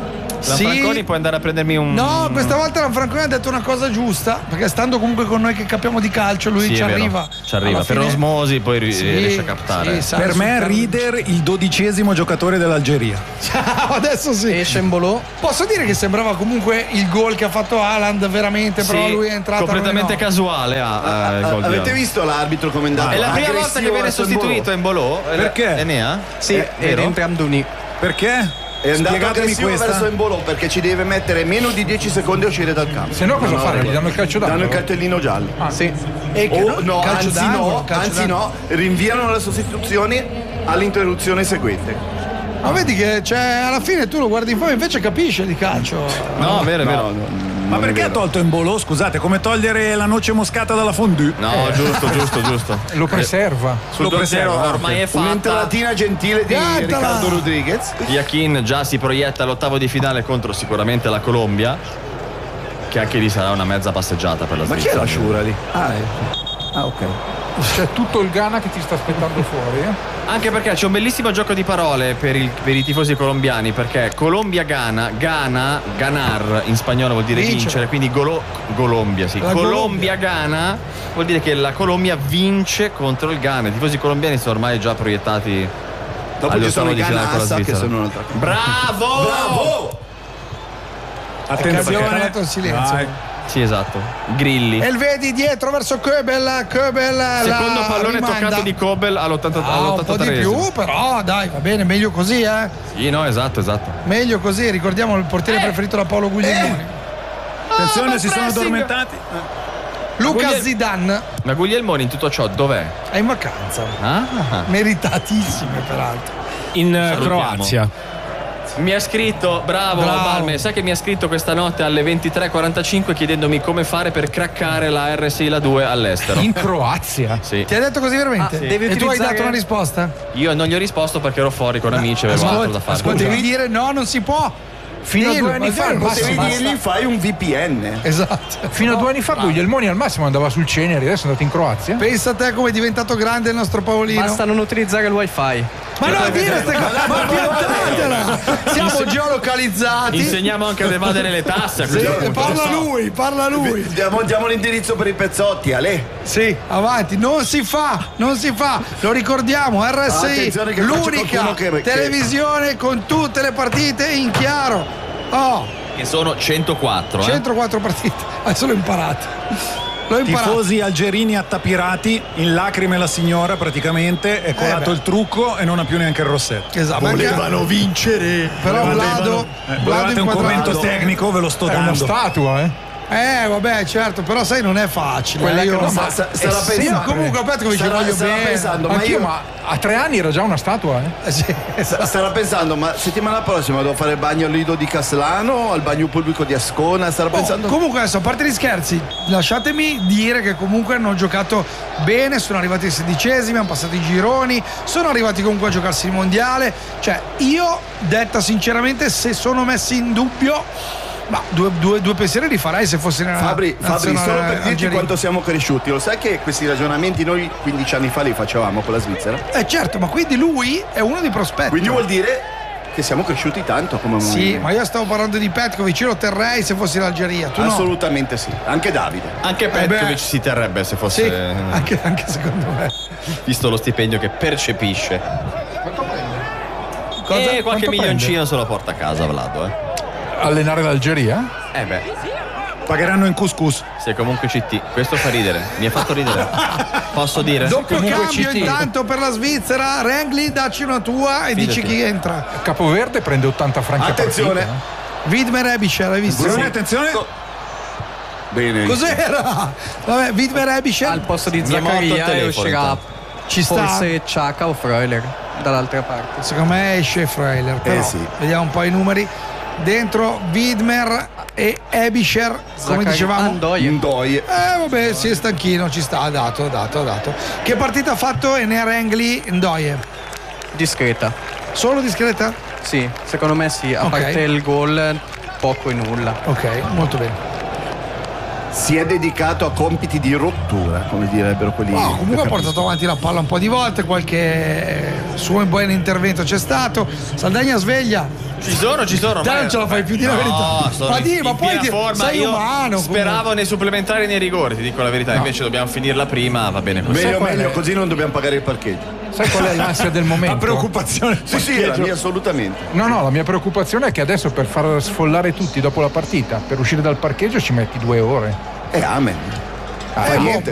Speaker 7: La
Speaker 4: Sì.
Speaker 7: Franconi puoi andare a prendermi un.
Speaker 4: No, questa volta Lanfranconi ha detto una cosa giusta, perché stando comunque con noi che capiamo di calcio, lui
Speaker 7: Sì,
Speaker 4: ci
Speaker 7: è vero.
Speaker 4: arriva.
Speaker 7: Ci arriva.
Speaker 4: Alla
Speaker 7: Per
Speaker 4: fine-
Speaker 7: osmosi poi ri-
Speaker 4: Sì,
Speaker 7: riesce a captare.
Speaker 4: sì, sa
Speaker 8: Per me
Speaker 4: risultare.
Speaker 8: Rider il dodicesimo giocatore dell'Algeria.
Speaker 4: Ciao, adesso sì.
Speaker 11: E Embolo.
Speaker 4: Posso dire che sembrava comunque il gol che ha fatto Haaland veramente, però
Speaker 7: Sì,
Speaker 4: lui è entrato
Speaker 7: completamente
Speaker 4: lui no.
Speaker 7: casuale a, a- il gol di
Speaker 6: Avete
Speaker 7: Haaland.
Speaker 6: visto l'arbitro come è andato?
Speaker 7: È la prima volta che
Speaker 6: Aggressivo
Speaker 7: viene
Speaker 6: verso il
Speaker 7: sostituito Embolo?
Speaker 8: Perché?
Speaker 7: Enea?
Speaker 11: Sì,
Speaker 7: Eh,
Speaker 11: ed
Speaker 7: vero?
Speaker 11: entra Amdouni.
Speaker 8: Perché?
Speaker 6: È andato
Speaker 8: Spiegatemi
Speaker 6: aggressivo
Speaker 8: questa.
Speaker 6: verso Embolo perché ci deve mettere meno di dieci secondi a uscire dal campo.
Speaker 5: Se no cosa
Speaker 6: No,
Speaker 5: fare?
Speaker 6: no,
Speaker 5: Gli danno il calcio d'angolo?
Speaker 6: Danno il cartellino giallo.
Speaker 5: Ah,
Speaker 11: Sì.
Speaker 4: E che
Speaker 6: O no,
Speaker 4: calcio
Speaker 6: anzi
Speaker 4: d'angolo,
Speaker 6: no,
Speaker 4: calcio
Speaker 6: anzi
Speaker 4: d'angolo.
Speaker 6: no, rinviano le sostituzioni all'interruzione seguente.
Speaker 4: Ma vedi che cioè, alla fine tu lo guardi in fuori, invece capisce di calcio.
Speaker 7: No, vero, è vero.
Speaker 6: No, no,
Speaker 8: Ma
Speaker 6: non è
Speaker 8: perché ha
Speaker 6: vero.
Speaker 8: tolto Embolo? Scusate, come togliere la noce moscata dalla fondue?
Speaker 7: No, giusto, giusto, giusto.
Speaker 5: Lo preserva.
Speaker 7: Sul
Speaker 8: Lo
Speaker 7: due a zero
Speaker 8: preserva,
Speaker 7: ormai è fatta.
Speaker 6: Un'entratina gentile di
Speaker 4: Piantala!
Speaker 6: Riccardo Rodriguez.
Speaker 7: Iachin già si proietta all'ottavo di finale contro sicuramente la Colombia, che anche lì sarà una mezza passeggiata per la
Speaker 6: Ma chi
Speaker 7: Svizzera.
Speaker 6: è la Sciura lì? Ah, è- ah, ok.
Speaker 5: C'è tutto il Ghana che ti sta aspettando fuori, eh?
Speaker 7: Anche perché c'è un bellissimo gioco di parole per, il, per i tifosi colombiani, perché Colombia-Ghana, Ghana, ganar in spagnolo vuol dire
Speaker 4: Vincere.
Speaker 7: vincere, quindi golo, Colombia, sì.
Speaker 4: La
Speaker 7: Colombia-Ghana vuol dire che la Colombia vince contro il Ghana. I tifosi colombiani sono ormai già proiettati.
Speaker 6: Dopo
Speaker 7: agli
Speaker 6: ci sono
Speaker 7: ottavi
Speaker 6: i
Speaker 7: di finale con la
Speaker 6: Ganassa che
Speaker 7: Svizzera.
Speaker 6: sono un'altra cosa.
Speaker 7: Bravo!
Speaker 6: Bravo!
Speaker 4: Attenzione, è in silenzio.
Speaker 8: Dai.
Speaker 7: Sì, esatto. Grilli.
Speaker 4: E il vedi dietro verso Köbel, Köbel
Speaker 7: Secondo
Speaker 4: la
Speaker 7: pallone
Speaker 4: rimanda.
Speaker 7: toccato di Kobel all'ottantotresimo.
Speaker 4: Ah, un po' di più, però dai, va bene, meglio così, eh.
Speaker 7: Sì, no, esatto, esatto.
Speaker 4: Meglio così, ricordiamo il portiere
Speaker 7: Eh.
Speaker 4: preferito da Paolo Guglielmoni.
Speaker 8: Attenzione,
Speaker 7: Ah,
Speaker 8: si sono
Speaker 7: pressing.
Speaker 8: addormentati.
Speaker 4: Luca
Speaker 7: Gugliel-
Speaker 4: Zidane
Speaker 7: Ma Guglielmoni in tutto ciò dov'è?
Speaker 4: è in vacanza.
Speaker 7: Ah.
Speaker 4: Meritatissime, peraltro.
Speaker 1: In eh,
Speaker 7: Salutiamo.
Speaker 1: Croazia.
Speaker 7: Mi ha scritto, bravo,
Speaker 4: Bravo.
Speaker 7: Balme, sai che mi ha scritto questa notte alle ventitré e quarantacinque chiedendomi come fare per craccare la R sei la due all'estero.
Speaker 5: In Croazia?
Speaker 7: Sì.
Speaker 4: Ti ha detto così veramente?
Speaker 7: Ah, sì.
Speaker 11: Devi
Speaker 4: E tu hai
Speaker 11: utilizzare-
Speaker 4: dato una risposta?
Speaker 7: Io non gli ho risposto perché ero fuori con amici, avevo altro da fare.
Speaker 4: Ascolta, devi dire no, non si può.
Speaker 5: Fino a
Speaker 4: Dillo,
Speaker 5: due anni
Speaker 4: ma
Speaker 5: fa
Speaker 4: dillo,
Speaker 5: al
Speaker 4: basta,
Speaker 6: Potevi
Speaker 5: massimo,
Speaker 4: basta.
Speaker 6: dirgli fai un V P N.
Speaker 4: Esatto.
Speaker 5: Fino a due anni fa Guglielmoni al massimo andava sul Ceneri, adesso è andato in Croazia.
Speaker 4: Pensa a te come è diventato grande il nostro Paolino.
Speaker 11: Basta non utilizzare il wifi.
Speaker 4: Ma non dire queste cose, ma piantatela! Siamo geolocalizzati.
Speaker 7: Insegniamo anche ad evadere le tasse a
Speaker 4: Sì,
Speaker 7: questo punto.
Speaker 4: parla lui, parla lui.
Speaker 6: Diamo, diamo l'indirizzo per i pezzotti, Ale.
Speaker 4: Sì, avanti, non si fa, non si fa. Lo ricordiamo, R S I,
Speaker 6: Attenzione che faccio
Speaker 4: l'unica
Speaker 6: qualcuno che- che-
Speaker 4: televisione con tutte le partite in chiaro. Oh,
Speaker 7: Che sono centoquattro. Eh?
Speaker 4: centoquattro partite. Adesso l'ho imparato. L'ho imparato.
Speaker 8: Tifosi algerini attapirati, in lacrime la signora praticamente, è colato
Speaker 4: beh.
Speaker 8: il trucco e non ha più neanche il rossetto.
Speaker 4: Esatto,
Speaker 6: Volevano vincere.
Speaker 4: però Vlado,
Speaker 8: Eh,
Speaker 4: Vlado
Speaker 8: volevate un commento
Speaker 4: inquadrato.
Speaker 8: tecnico, ve lo sto
Speaker 5: È una
Speaker 8: dando.
Speaker 5: statua, eh?
Speaker 4: Eh, vabbè, certo, però sai, non è facile.
Speaker 5: Quella
Speaker 4: eh, io-
Speaker 5: che non
Speaker 6: Sa-
Speaker 5: ma-
Speaker 6: sa-
Speaker 5: è
Speaker 6: sarà
Speaker 5: sempre-
Speaker 6: pensando.
Speaker 4: Comunque, Petkovic,
Speaker 6: Sarà-
Speaker 4: voglio
Speaker 6: sarà
Speaker 4: bene.
Speaker 6: pensando, ma
Speaker 5: Anch'io,
Speaker 6: io
Speaker 5: ma a tre anni era già una statua, eh?
Speaker 4: Eh, sì, esatto.
Speaker 6: Starà pensando, ma settimana prossima devo fare il bagno al Lido di Caslano, al bagno pubblico di Ascona, starà
Speaker 4: Oh,
Speaker 6: pensando.
Speaker 4: comunque adesso, a parte gli scherzi, lasciatemi dire che comunque hanno giocato bene, sono arrivati ai sedicesimi, hanno passato i gironi, sono arrivati comunque a giocarsi il mondiale. Cioè, io, detta sinceramente, se sono messi in dubbio, ma due, due, due pensieri li farei se fossi nella
Speaker 6: Fabri, Fabri,
Speaker 4: nazionale
Speaker 6: solo per dirti
Speaker 4: algerina.
Speaker 6: quanto siamo cresciuti, lo sai che questi ragionamenti noi quindici anni fa li facevamo con la Svizzera?
Speaker 4: Eh certo, ma quindi lui è uno dei prospetti.
Speaker 6: Quindi vuol dire che siamo cresciuti tanto come
Speaker 4: Sì,
Speaker 6: movimento.
Speaker 4: ma io stavo parlando di Petkovic, io lo terrei se fossi l'Algeria, tu no?
Speaker 6: Assolutamente sì, anche Davide.
Speaker 7: Anche
Speaker 4: Eh beh.
Speaker 7: Petkovic si terrebbe se fosse.
Speaker 4: Sì, anche, anche secondo me.
Speaker 7: Visto lo stipendio che percepisce.
Speaker 4: Cosa?
Speaker 7: E qualche
Speaker 5: Quanto
Speaker 7: milioncino se lo porta a casa, Vlado, eh.
Speaker 5: Allenare l'Algeria?
Speaker 7: Eh beh,
Speaker 8: Pagheranno in couscous.
Speaker 7: sei comunque C T. Questo fa ridere. Mi ha fatto ridere. Posso dire?
Speaker 4: Doppio
Speaker 5: comunque
Speaker 4: cambio
Speaker 5: C T.
Speaker 4: intanto per la Svizzera, Rengli dacci una tua e
Speaker 7: Fidati.
Speaker 4: dici chi entra.
Speaker 5: Capoverde prende ottanta franchi
Speaker 6: Attenzione.
Speaker 5: a partita.
Speaker 4: Widmer Ebischer, hai visto?
Speaker 8: Attenzione, attenzione.
Speaker 6: Bene.
Speaker 4: Cos'era? Vabbè, Widmer Ebischer
Speaker 11: Al posto di
Speaker 7: Mi è morto il
Speaker 11: Zaccaria
Speaker 7: telefono,
Speaker 11: uscirà
Speaker 7: intanto.
Speaker 4: ci sta.
Speaker 11: forse Ciacca o Freuler dall'altra parte.
Speaker 4: Secondo me esce Freiler, però
Speaker 6: Eh sì.
Speaker 4: vediamo un po' i numeri. Dentro Widmer e Ebischer, come
Speaker 11: Zaccaria-
Speaker 4: dicevamo.
Speaker 11: Andoie.
Speaker 6: Indoi.
Speaker 4: Eh vabbè, sì, è stanchino, ci sta, ha dato, ha dato, ha dato. Che partita ha fatto Ener Rengli Ndoye?
Speaker 11: Discreta.
Speaker 4: Solo discreta?
Speaker 11: Sì, secondo me sì, a
Speaker 4: Ok.
Speaker 11: parte il gol poco e nulla.
Speaker 4: Ok, molto bene.
Speaker 6: Si è dedicato a compiti di rottura, come direbbero quelli.
Speaker 4: No, comunque ha portato avanti la palla un po' di volte, qualche suo buon intervento c'è stato. Saldagna sveglia.
Speaker 7: Ci sono, ci sono.
Speaker 4: Già
Speaker 7: ma-
Speaker 4: non ce la fai più, di la
Speaker 7: No,
Speaker 4: verità.
Speaker 7: sono
Speaker 4: Ma
Speaker 7: in-
Speaker 4: di,
Speaker 7: in
Speaker 4: ma poi
Speaker 7: piena
Speaker 4: di-
Speaker 7: forma.
Speaker 4: sei
Speaker 7: Io
Speaker 4: umano.
Speaker 7: Speravo
Speaker 4: comunque.
Speaker 7: nei supplementari e nei rigori, ti dico la verità. Invece dobbiamo finirla prima, va bene così.
Speaker 6: Meglio,
Speaker 5: qual è?
Speaker 6: meglio, così non dobbiamo pagare il parcheggio.
Speaker 5: Sai qual è l'ansia del momento?
Speaker 8: La preoccupazione.
Speaker 6: Sì, sì, la mia assolutamente.
Speaker 5: No, no, la mia preoccupazione è che adesso per far sfollare tutti dopo la partita, per uscire dal parcheggio ci metti due ore.
Speaker 6: E amen.
Speaker 5: Ah,
Speaker 6: Fa
Speaker 5: eh,
Speaker 6: niente.